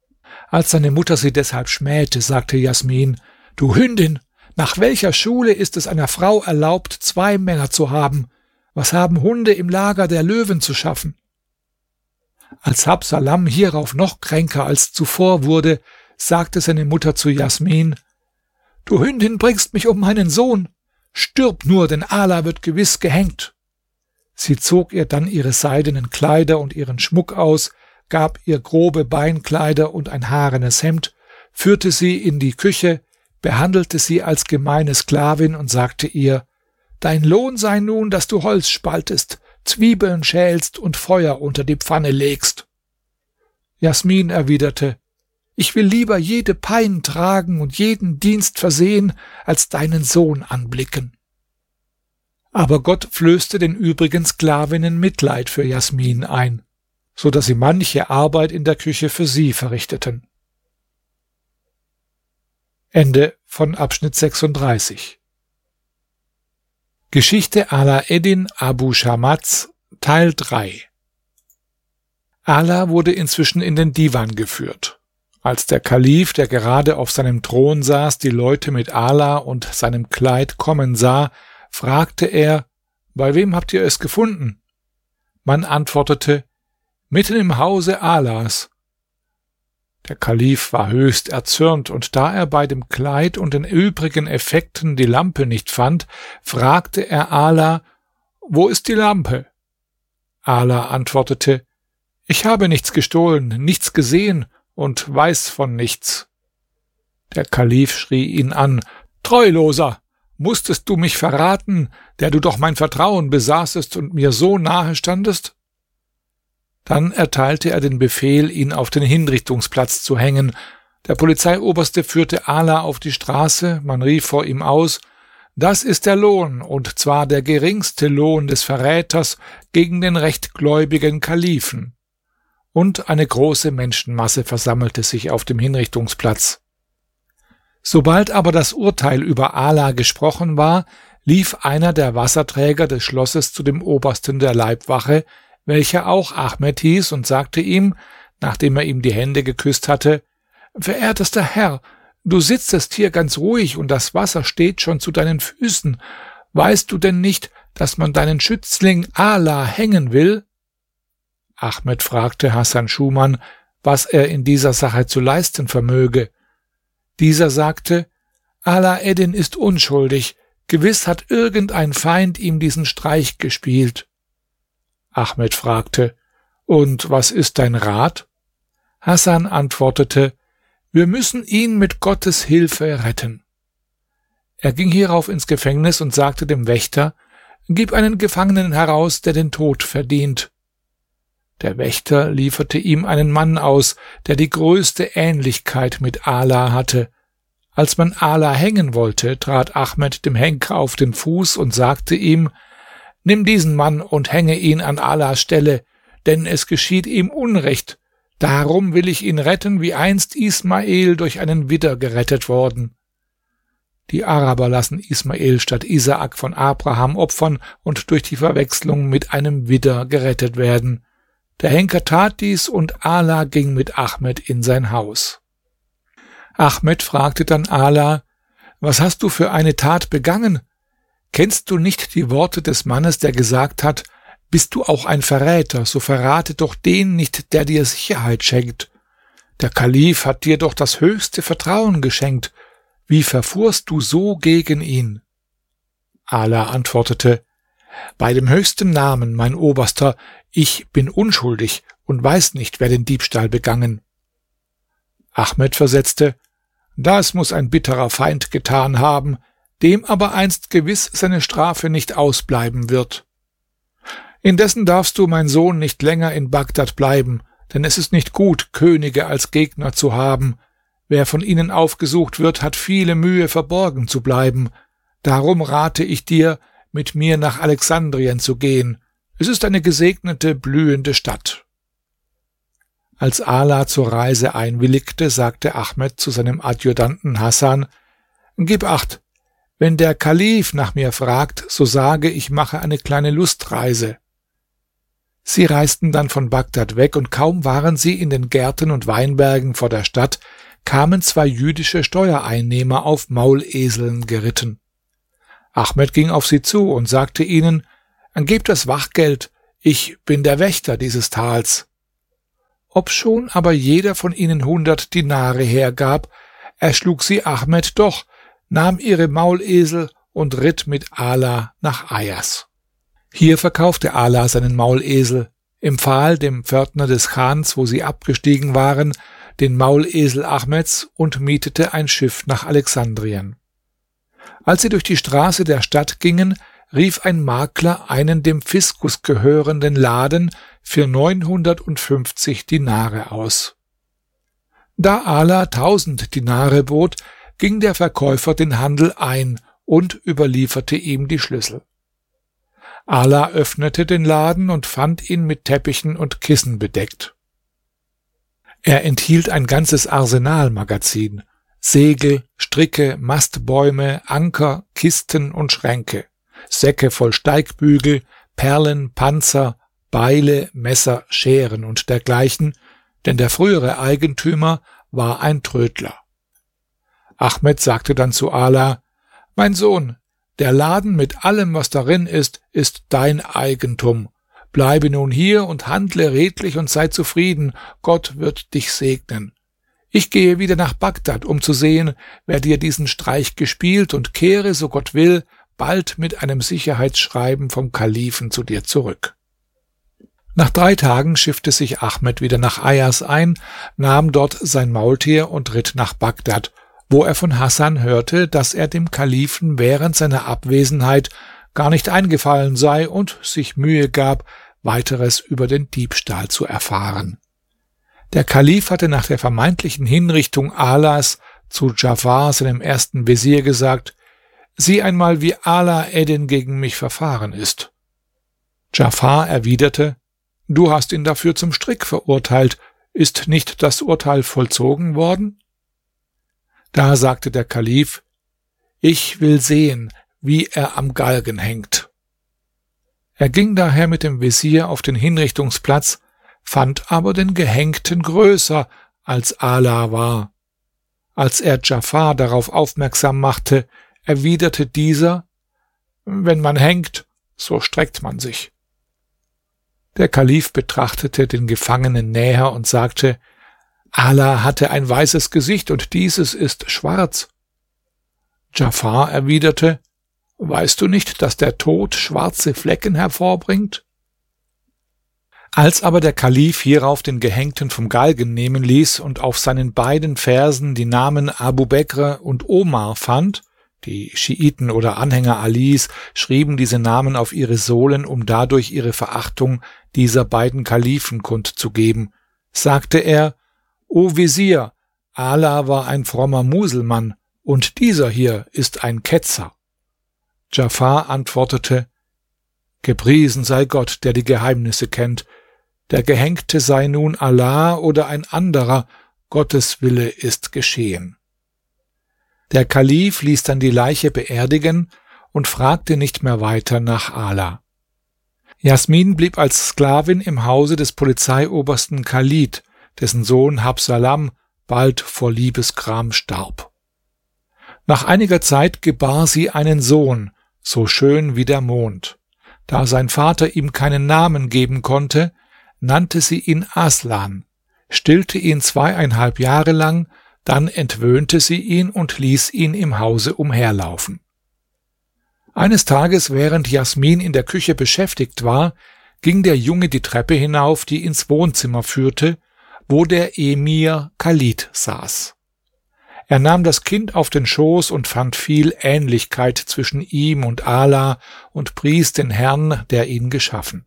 Als seine Mutter sie deshalb schmähte, sagte Jasmin: »Du Hündin, nach welcher Schule ist es einer Frau erlaubt, 2 Männer zu haben? Was haben Hunde im Lager der Löwen zu schaffen?« Als Habsalam hierauf noch kränker als zuvor wurde, sagte seine Mutter zu Jasmin: »Du Hündin, bringst mich um meinen Sohn. Stirb nur, denn Ala wird gewiss gehängt.« Sie zog ihr dann ihre seidenen Kleider und ihren Schmuck aus, gab ihr grobe Beinkleider und ein haarenes Hemd, führte sie in die Küche, behandelte sie als gemeine Sklavin und sagte ihr: »Dein Lohn sei nun, dass du Holz spaltest, Zwiebeln schälst und Feuer unter die Pfanne legst.« Jasmin erwiderte: »Ich will lieber jede Pein tragen und jeden Dienst versehen, als deinen Sohn anblicken.« Aber Gott flößte den übrigen Sklavinnen Mitleid für Jasmin ein, so dass sie manche Arbeit in der Küche für sie verrichteten. Ende von Abschnitt 36. Geschichte Ala Eddin Abu Shamats, Teil 3. Ala wurde inzwischen in den Divan geführt. Als der Kalif, der gerade auf seinem Thron saß, die Leute mit Ala und seinem Kleid kommen sah, fragte er: »Bei wem habt ihr es gefunden?« Man antwortete: »Mitten im Hause Alas.« Der Kalif war höchst erzürnt, und da er bei dem Kleid und den übrigen Effekten die Lampe nicht fand, fragte er Ala: »Wo ist die Lampe?« Ala antwortete: »Ich habe nichts gestohlen, nichts gesehen und weiß von nichts.« Der Kalif schrie ihn an: »Treuloser! Musstest du mich verraten, der du doch mein Vertrauen besaßest und mir so nahe standest?« Dann erteilte er den Befehl, ihn auf den Hinrichtungsplatz zu hängen. Der Polizeioberste führte Ala auf die Straße, man rief vor ihm aus: »Das ist der Lohn, und zwar der geringste Lohn des Verräters gegen den rechtgläubigen Kalifen.« Und eine große Menschenmasse versammelte sich auf dem Hinrichtungsplatz. Sobald aber das Urteil über Ala gesprochen war, lief einer der Wasserträger des Schlosses zu dem Obersten der Leibwache, welcher auch Ahmed hieß, und sagte ihm, nachdem er ihm die Hände geküsst hatte: »Verehrtester Herr, du sitzest hier ganz ruhig und das Wasser steht schon zu deinen Füßen. Weißt du denn nicht, dass man deinen Schützling Ala hängen will?« Ahmed fragte Hasan Schuman, was er in dieser Sache zu leisten vermöge. Dieser sagte: »Ala Eddin ist unschuldig. Gewiss hat irgendein Feind ihm diesen Streich gespielt.« Ahmed fragte: »Und was ist dein Rat?« Hasan antwortete: »Wir müssen ihn mit Gottes Hilfe retten.« Er ging hierauf ins Gefängnis und sagte dem Wächter: »Gib einen Gefangenen heraus, der den Tod verdient.« Der Wächter lieferte ihm einen Mann aus, der die größte Ähnlichkeit mit Ala hatte. Als man Ala hängen wollte, trat Ahmed dem Henker auf den Fuß und sagte ihm: »Nimm diesen Mann und hänge ihn an Alas Stelle, denn es geschieht ihm Unrecht. Darum will ich ihn retten, wie einst Ismael durch einen Widder gerettet worden.« Die Araber lassen Ismael statt Isaak von Abraham opfern und durch die Verwechslung mit einem Widder gerettet werden. Der Henker tat dies, und Ala ging mit Ahmed in sein Haus. Ahmed fragte dann Ala: »Was hast du für eine Tat begangen? Kennst du nicht die Worte des Mannes, der gesagt hat: Bist du auch ein Verräter, so verrate doch den nicht, der dir Sicherheit schenkt. Der Kalif hat dir doch das höchste Vertrauen geschenkt. Wie verfuhrst du so gegen ihn?« Ala antwortete: »Bei dem höchsten Namen, mein Oberster, ich bin unschuldig und weiß nicht, wer den Diebstahl begangen.« Ahmed versetzte: »Das muss ein bitterer Feind getan haben, dem aber einst gewiss seine Strafe nicht ausbleiben wird. Indessen darfst du, mein Sohn, nicht länger in Bagdad bleiben, denn es ist nicht gut, Könige als Gegner zu haben. Wer von ihnen aufgesucht wird, hat viele Mühe, verborgen zu bleiben. Darum rate ich dir, mit mir nach Alexandrien zu gehen. Es ist eine gesegnete, blühende Stadt.« Als Ala zur Reise einwilligte, sagte Ahmed zu seinem Adjutanten Hasan: »Gib acht, wenn der Kalif nach mir fragt, so sage, ich mache eine kleine Lustreise.« Sie reisten dann von Bagdad weg, und kaum waren sie in den Gärten und Weinbergen vor der Stadt, kamen zwei jüdische Steuereinnehmer auf Mauleseln geritten. Ahmed ging auf sie zu und sagte ihnen: Gebt das Wachgeld, ich bin der Wächter dieses Tals. Obschon aber jeder von ihnen 100 Dinare hergab, erschlug sie Ahmed doch, nahm ihre Maulesel und ritt mit Ala nach Ayas. Hier verkaufte Ala seinen Maulesel, empfahl dem Pförtner des Chans, wo sie abgestiegen waren, den Maulesel Ahmeds und mietete ein Schiff nach Alexandrien. Als sie durch die Straße der Stadt gingen, rief ein Makler einen dem Fiskus gehörenden Laden für 950 Dinare aus. Da Ala 1000 Dinare bot, ging der Verkäufer den Handel ein und überlieferte ihm die Schlüssel. Ala öffnete den Laden und fand ihn mit Teppichen und Kissen bedeckt. Er enthielt ein ganzes Arsenalmagazin: Segel, Stricke, Mastbäume, Anker, Kisten und Schränke, Säcke voll Steigbügel, Perlen, Panzer, Beile, Messer, Scheren und dergleichen, denn der frühere Eigentümer war ein Trödler. Ahmed sagte dann zu Ala: Mein Sohn, der Laden mit allem, was darin ist dein Eigentum. Bleibe nun hier und handle redlich und sei zufrieden, Gott wird dich segnen. Ich gehe wieder nach Bagdad, um zu sehen, wer dir diesen Streich gespielt, und kehre, so Gott will, bald mit einem Sicherheitsschreiben vom Kalifen zu dir zurück. Nach 3 Tagen schiffte sich Ahmed wieder nach Ayas ein, nahm dort sein Maultier und ritt nach Bagdad, wo er von Hasan hörte, dass er dem Kalifen während seiner Abwesenheit gar nicht eingefallen sei und sich Mühe gab, weiteres über den Diebstahl zu erfahren. Der Kalif hatte nach der vermeintlichen Hinrichtung Alas zu Dschafar, seinem ersten Wesir, gesagt: Sieh einmal, wie Ala Eddin gegen mich verfahren ist. Dschafar erwiderte: Du hast ihn dafür zum Strick verurteilt. Ist nicht das Urteil vollzogen worden? Da sagte der Kalif: Ich will sehen, wie er am Galgen hängt. Er ging daher mit dem Wesir auf den Hinrichtungsplatz, fand aber den Gehängten größer als Ala war. Als er Dschafar darauf aufmerksam machte, erwiderte dieser: Wenn man hängt, so streckt man sich. Der Kalif betrachtete den Gefangenen näher und sagte: Ala hatte ein weißes Gesicht und dieses ist schwarz. Dschafar erwiderte: Weißt du nicht, dass der Tod schwarze Flecken hervorbringt? Als aber der Kalif hierauf den Gehängten vom Galgen nehmen ließ und auf seinen beiden Fersen die Namen Abu Bekr und Omar fand, die Schiiten oder Anhänger Alis schrieben diese Namen auf ihre Sohlen, um dadurch ihre Verachtung dieser beiden Kalifen kundzugeben, sagte er: O Wesir, Ala war ein frommer Muselmann, und dieser hier ist ein Ketzer. Dschafar antwortete: Gepriesen sei Gott, der die Geheimnisse kennt. Der Gehängte sei nun Allah oder ein anderer, Gottes Wille ist geschehen. Der Kalif ließ dann die Leiche beerdigen und fragte nicht mehr weiter nach Ala. Jasmin blieb als Sklavin im Hause des Polizeiobersten Khalid, dessen Sohn Habsalam bald vor Liebesgram starb. Nach einiger Zeit gebar sie einen Sohn, so schön wie der Mond. Da sein Vater ihm keinen Namen geben konnte, nannte sie ihn Aslan, stillte ihn 2,5 Jahre lang, dann entwöhnte sie ihn und ließ ihn im Hause umherlaufen. Eines Tages, während Jasmin in der Küche beschäftigt war, ging der Junge die Treppe hinauf, die ins Wohnzimmer führte, wo der Emir Khalid saß. Er nahm das Kind auf den Schoß und fand viel Ähnlichkeit zwischen ihm und Ala und pries den Herrn, der ihn geschaffen.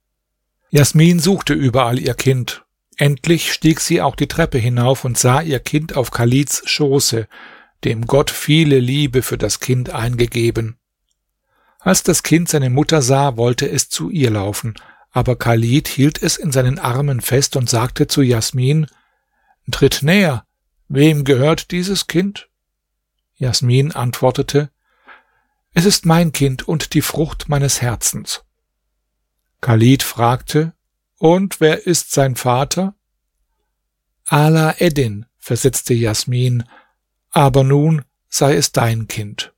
Jasmin suchte überall ihr Kind. Endlich stieg sie auch die Treppe hinauf und sah ihr Kind auf Khalids Schoße, dem Gott viele Liebe für das Kind eingegeben. Als das Kind seine Mutter sah, wollte es zu ihr laufen, aber Khalid hielt es in seinen Armen fest und sagte zu Jasmin: Tritt näher, wem gehört dieses Kind? Jasmin antwortete: Es ist mein Kind und die Frucht meines Herzens. Khalid fragte: Und wer ist sein Vater? Ala Eddin, versetzte Jasmin, aber nun sei es dein Kind.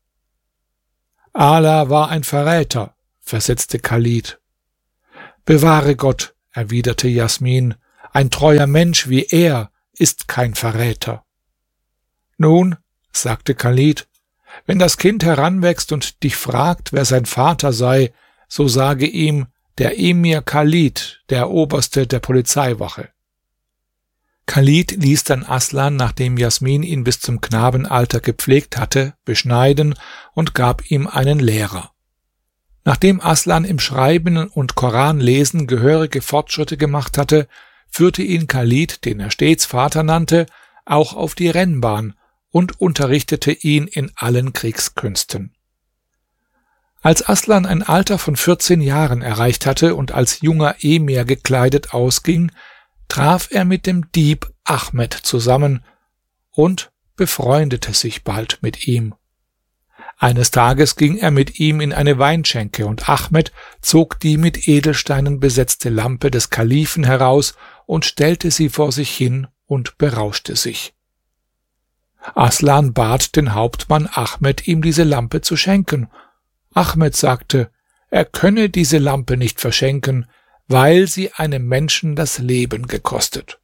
Ala war ein Verräter, versetzte Khalid. Bewahre Gott, erwiderte Jasmin, ein treuer Mensch wie er ist kein Verräter. Nun, sagte Khalid, wenn das Kind heranwächst und dich fragt, wer sein Vater sei, so sage ihm, der Emir Khalid, der Oberste der Polizeiwache. Khalid ließ dann Aslan, nachdem Jasmin ihn bis zum Knabenalter gepflegt hatte, beschneiden und gab ihm einen Lehrer. Nachdem Aslan im Schreiben und Koranlesen gehörige Fortschritte gemacht hatte, führte ihn Khalid, den er stets Vater nannte, auch auf die Rennbahn und unterrichtete ihn in allen Kriegskünsten. Als Aslan ein Alter von 14 Jahren erreicht hatte und als junger Emir gekleidet ausging, traf er mit dem Dieb Ahmed zusammen und befreundete sich bald mit ihm. Eines Tages ging er mit ihm in eine Weinschenke und Ahmed zog die mit Edelsteinen besetzte Lampe des Kalifen heraus und stellte sie vor sich hin und berauschte sich. Aslan bat den Hauptmann Ahmed, ihm diese Lampe zu schenken. Ahmed sagte, er könne diese Lampe nicht verschenken, weil sie einem Menschen das Leben gekostet.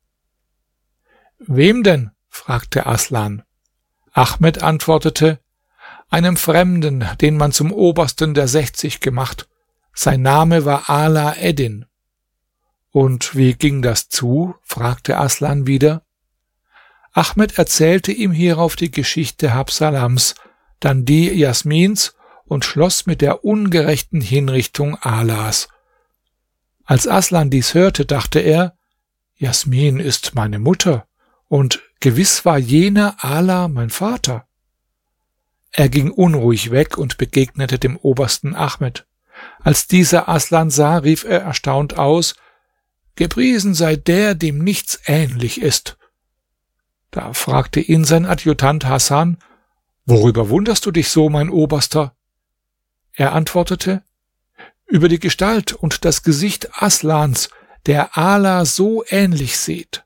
Wem denn? Fragte Aslan. Ahmed antwortete, einem Fremden, den man zum Obersten der 60 gemacht. Sein Name war Ala Eddin. Und wie ging das zu? Fragte Aslan wieder. Ahmed erzählte ihm hierauf die Geschichte Habsalams, dann die Jasmins und schloss mit der ungerechten Hinrichtung Alas. Als Aslan dies hörte, dachte er, Jasmin ist meine Mutter und gewiss war jener Ala mein Vater. Er ging unruhig weg und begegnete dem Obersten Ahmed. Als dieser Aslan sah, rief er erstaunt aus, Gepriesen sei der, dem nichts ähnlich ist. Da fragte ihn sein Adjutant Hasan, worüber wunderst du dich so, mein Oberster? Er antwortete, über die Gestalt und das Gesicht Aslans, der Ala so ähnlich sieht.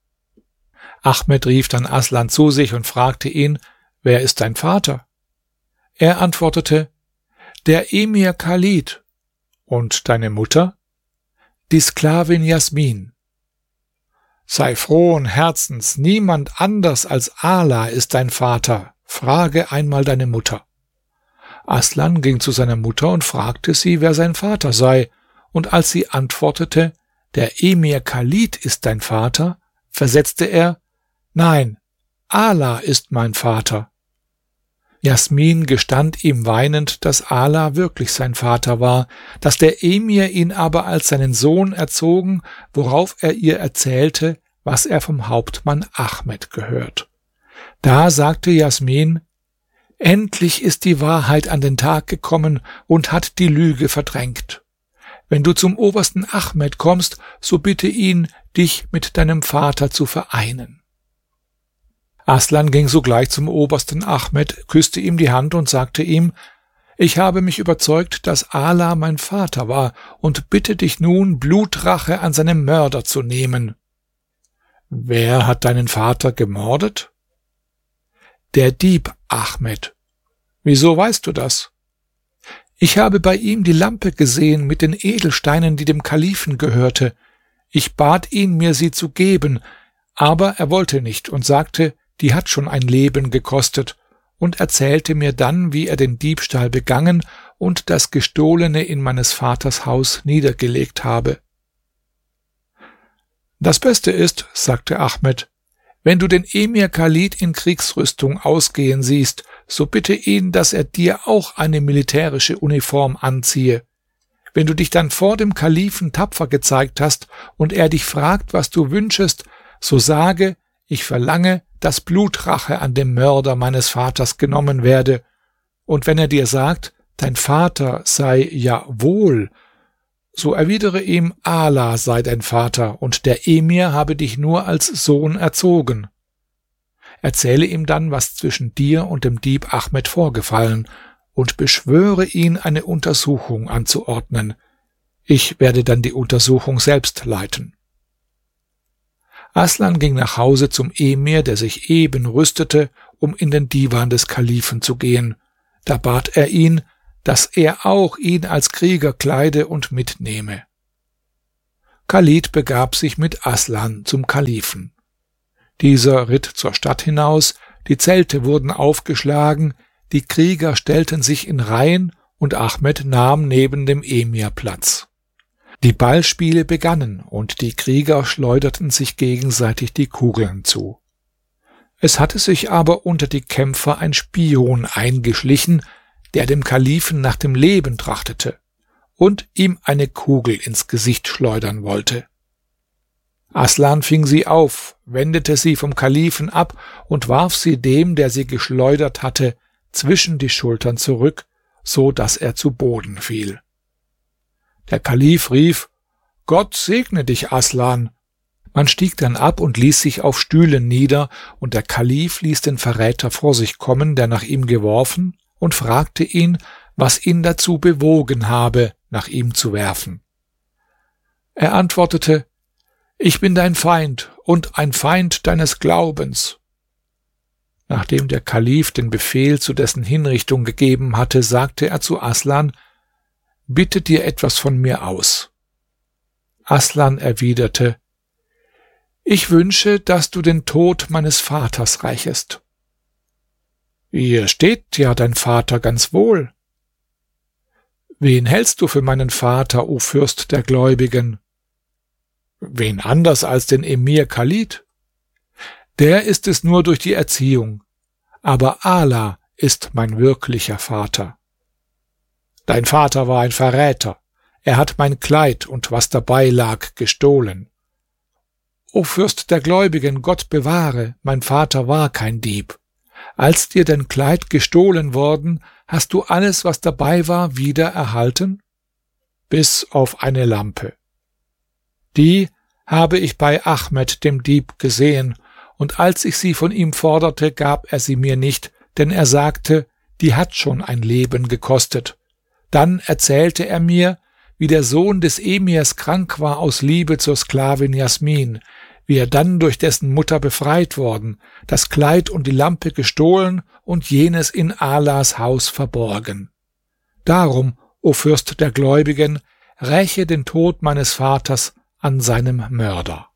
Ahmed rief dann Aslan zu sich und fragte ihn, wer ist dein Vater? Er antwortete, der Emir Khalid. Und deine Mutter? Die Sklavin Jasmin. Sei frohen Herzens, niemand anders als Ala ist dein Vater. Frage einmal deine Mutter. Aslan ging zu seiner Mutter und fragte sie, wer sein Vater sei, und als sie antwortete, der Emir Khalid ist dein Vater, versetzte er, nein, Ala ist mein Vater. Jasmin gestand ihm weinend, dass Ala wirklich sein Vater war, dass der Emir ihn aber als seinen Sohn erzogen, worauf er ihr erzählte, was er vom Hauptmann Ahmed gehört. Da sagte Jasmin, endlich ist die Wahrheit an den Tag gekommen und hat die Lüge verdrängt. Wenn du zum Obersten Ahmed kommst, so bitte ihn, dich mit deinem Vater zu vereinen. Aslan ging sogleich zum Obersten Ahmed, küsste ihm die Hand und sagte ihm, ich habe mich überzeugt, dass Ala mein Vater war und bitte dich nun, Blutrache an seinem Mörder zu nehmen. Wer hat deinen Vater gemordet? Der Dieb Ahmed. Wieso weißt du das? Ich habe bei ihm die Lampe gesehen mit den Edelsteinen, die dem Kalifen gehörte. Ich bat ihn, mir sie zu geben, aber er wollte nicht und sagte, die hat schon ein Leben gekostet, und erzählte mir dann, wie er den Diebstahl begangen und das Gestohlene in meines Vaters Haus niedergelegt habe. Das Beste ist, sagte Ahmed, wenn du den Emir Khalid in Kriegsrüstung ausgehen siehst, so bitte ihn, dass er dir auch eine militärische Uniform anziehe. Wenn du dich dann vor dem Kalifen tapfer gezeigt hast und er dich fragt, was du wünschest, so sage, ich verlange, dass Blutrache an dem Mörder meines Vaters genommen werde. Und wenn er dir sagt, dein Vater sei ja wohl, so erwidere ihm, Ala sei dein Vater und der Emir habe dich nur als Sohn erzogen. Erzähle ihm dann, was zwischen dir und dem Dieb Ahmed vorgefallen, und beschwöre ihn, eine Untersuchung anzuordnen. Ich werde dann die Untersuchung selbst leiten. Aslan ging nach Hause zum Emir, der sich eben rüstete, um in den Divan des Kalifen zu gehen. Da bat er ihn, dass er auch ihn als Krieger kleide und mitnehme. Khalid begab sich mit Aslan zum Kalifen. Dieser ritt zur Stadt hinaus, die Zelte wurden aufgeschlagen, die Krieger stellten sich in Reihen und Ahmed nahm neben dem Emir Platz. Die Ballspiele begannen und die Krieger schleuderten sich gegenseitig die Kugeln zu. Es hatte sich aber unter die Kämpfer ein Spion eingeschlichen, der dem Kalifen nach dem Leben trachtete und ihm eine Kugel ins Gesicht schleudern wollte. Aslan fing sie auf, wendete sie vom Kalifen ab und warf sie dem, der sie geschleudert hatte, zwischen die Schultern zurück, so dass er zu Boden fiel. Der Kalif rief: Gott segne dich, Aslan. Man stieg dann ab und ließ sich auf Stühlen nieder, und der Kalif ließ den Verräter vor sich kommen, der nach ihm geworfen, und fragte ihn, was ihn dazu bewogen habe, nach ihm zu werfen. Er antwortete: Ich bin dein Feind und ein Feind deines Glaubens. Nachdem der Kalif den Befehl zu dessen Hinrichtung gegeben hatte, sagte er zu Aslan: Bitte dir etwas von mir aus. Aslan erwiderte: Ich wünsche, dass du den Tod meines Vaters rächest. Hier steht ja dein Vater ganz wohl. Wen hältst du für meinen Vater, o Fürst der Gläubigen? Wen anders als den Emir Khalid? Der ist es nur durch die Erziehung, aber Allah ist mein wirklicher Vater. Dein Vater war ein Verräter, er hat mein Kleid und was dabei lag gestohlen. O Fürst der Gläubigen, Gott bewahre, mein Vater war kein Dieb. Als dir dein Kleid gestohlen worden, hast du alles, was dabei war, wieder erhalten? Bis auf eine Lampe. Die habe ich bei Ahmed, dem Dieb, gesehen, und als ich sie von ihm forderte, gab er sie mir nicht, denn er sagte, die hat schon ein Leben gekostet. Dann erzählte er mir, wie der Sohn des Emirs krank war aus Liebe zur Sklavin Jasmin, wie er dann durch dessen Mutter befreit worden, das Kleid und die Lampe gestohlen und jenes in Allahs Haus verborgen. Darum, o Fürst der Gläubigen, räche den Tod meines Vaters an seinem Mörder.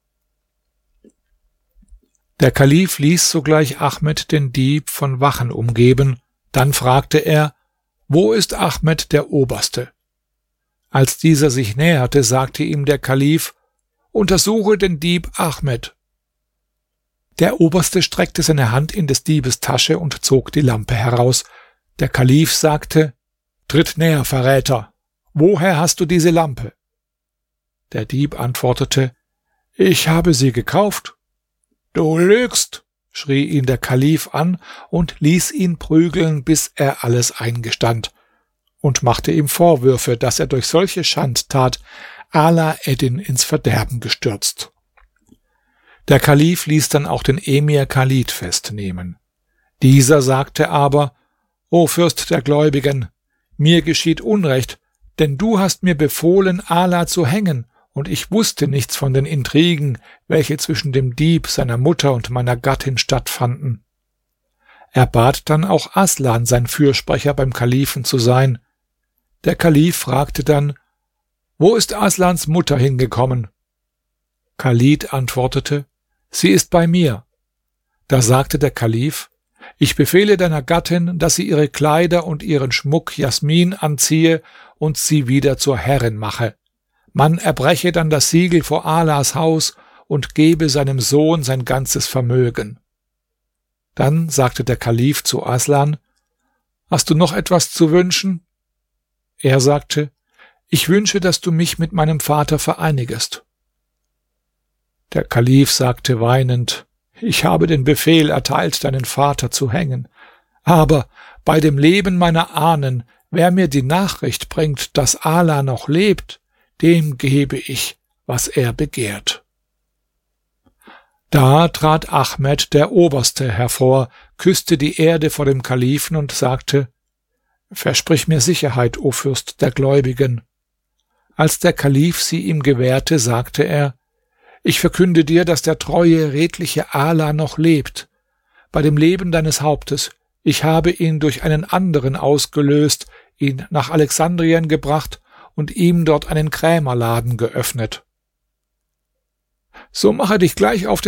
Der Kalif ließ sogleich Ahmed den Dieb von Wachen umgeben, dann fragte er: Wo ist Ahmed der Oberste? Als dieser sich näherte, sagte ihm der Kalif: Untersuche den Dieb Ahmed. Der Oberste streckte seine Hand in des Diebes Tasche und zog die Lampe heraus. Der Kalif sagte: Tritt näher, Verräter. Woher hast du diese Lampe? Der Dieb antwortete: Ich habe sie gekauft. Du lügst, schrie ihn der Kalif an und ließ ihn prügeln, bis er alles eingestand, und machte ihm Vorwürfe, dass er durch solche Schandtat Ala Eddin ins Verderben gestürzt. Der Kalif ließ dann auch den Emir Khalid festnehmen. Dieser sagte aber: O Fürst der Gläubigen, mir geschieht Unrecht, denn du hast mir befohlen, Ala zu hängen, und ich wusste nichts von den Intrigen, welche zwischen dem Dieb, seiner Mutter und meiner Gattin stattfanden. Er bat dann auch Aslan, sein Fürsprecher beim Kalifen zu sein. Der Kalif fragte dann: Wo ist Aslans Mutter hingekommen? Khalid antwortete: Sie ist bei mir. Da sagte der Kalif: Ich befehle deiner Gattin, dass sie ihre Kleider und ihren Schmuck Jasmin anziehe und sie wieder zur Herrin mache. Man erbreche dann das Siegel vor Allahs Haus und gebe seinem Sohn sein ganzes Vermögen. Dann sagte der Kalif zu Aslan: Hast du noch etwas zu wünschen? Er sagte: Ich wünsche, dass du mich mit meinem Vater vereinigest. Der Kalif sagte weinend: Ich habe den Befehl erteilt, deinen Vater zu hängen. Aber bei dem Leben meiner Ahnen, wer mir die Nachricht bringt, dass Allah noch lebt, dem gebe ich, was er begehrt. Da trat Ahmed, der Oberste, hervor, küsste die Erde vor dem Kalifen und sagte: Versprich mir Sicherheit, o Fürst der Gläubigen. Als der Kalif sie ihm gewährte, sagte er: Ich verkünde dir, dass der treue, redliche Ala noch lebt. Bei dem Leben deines Hauptes, ich habe ihn durch einen anderen ausgelöst, ihn nach Alexandrien gebracht und ihm dort einen Krämerladen geöffnet. So mache dich gleich auf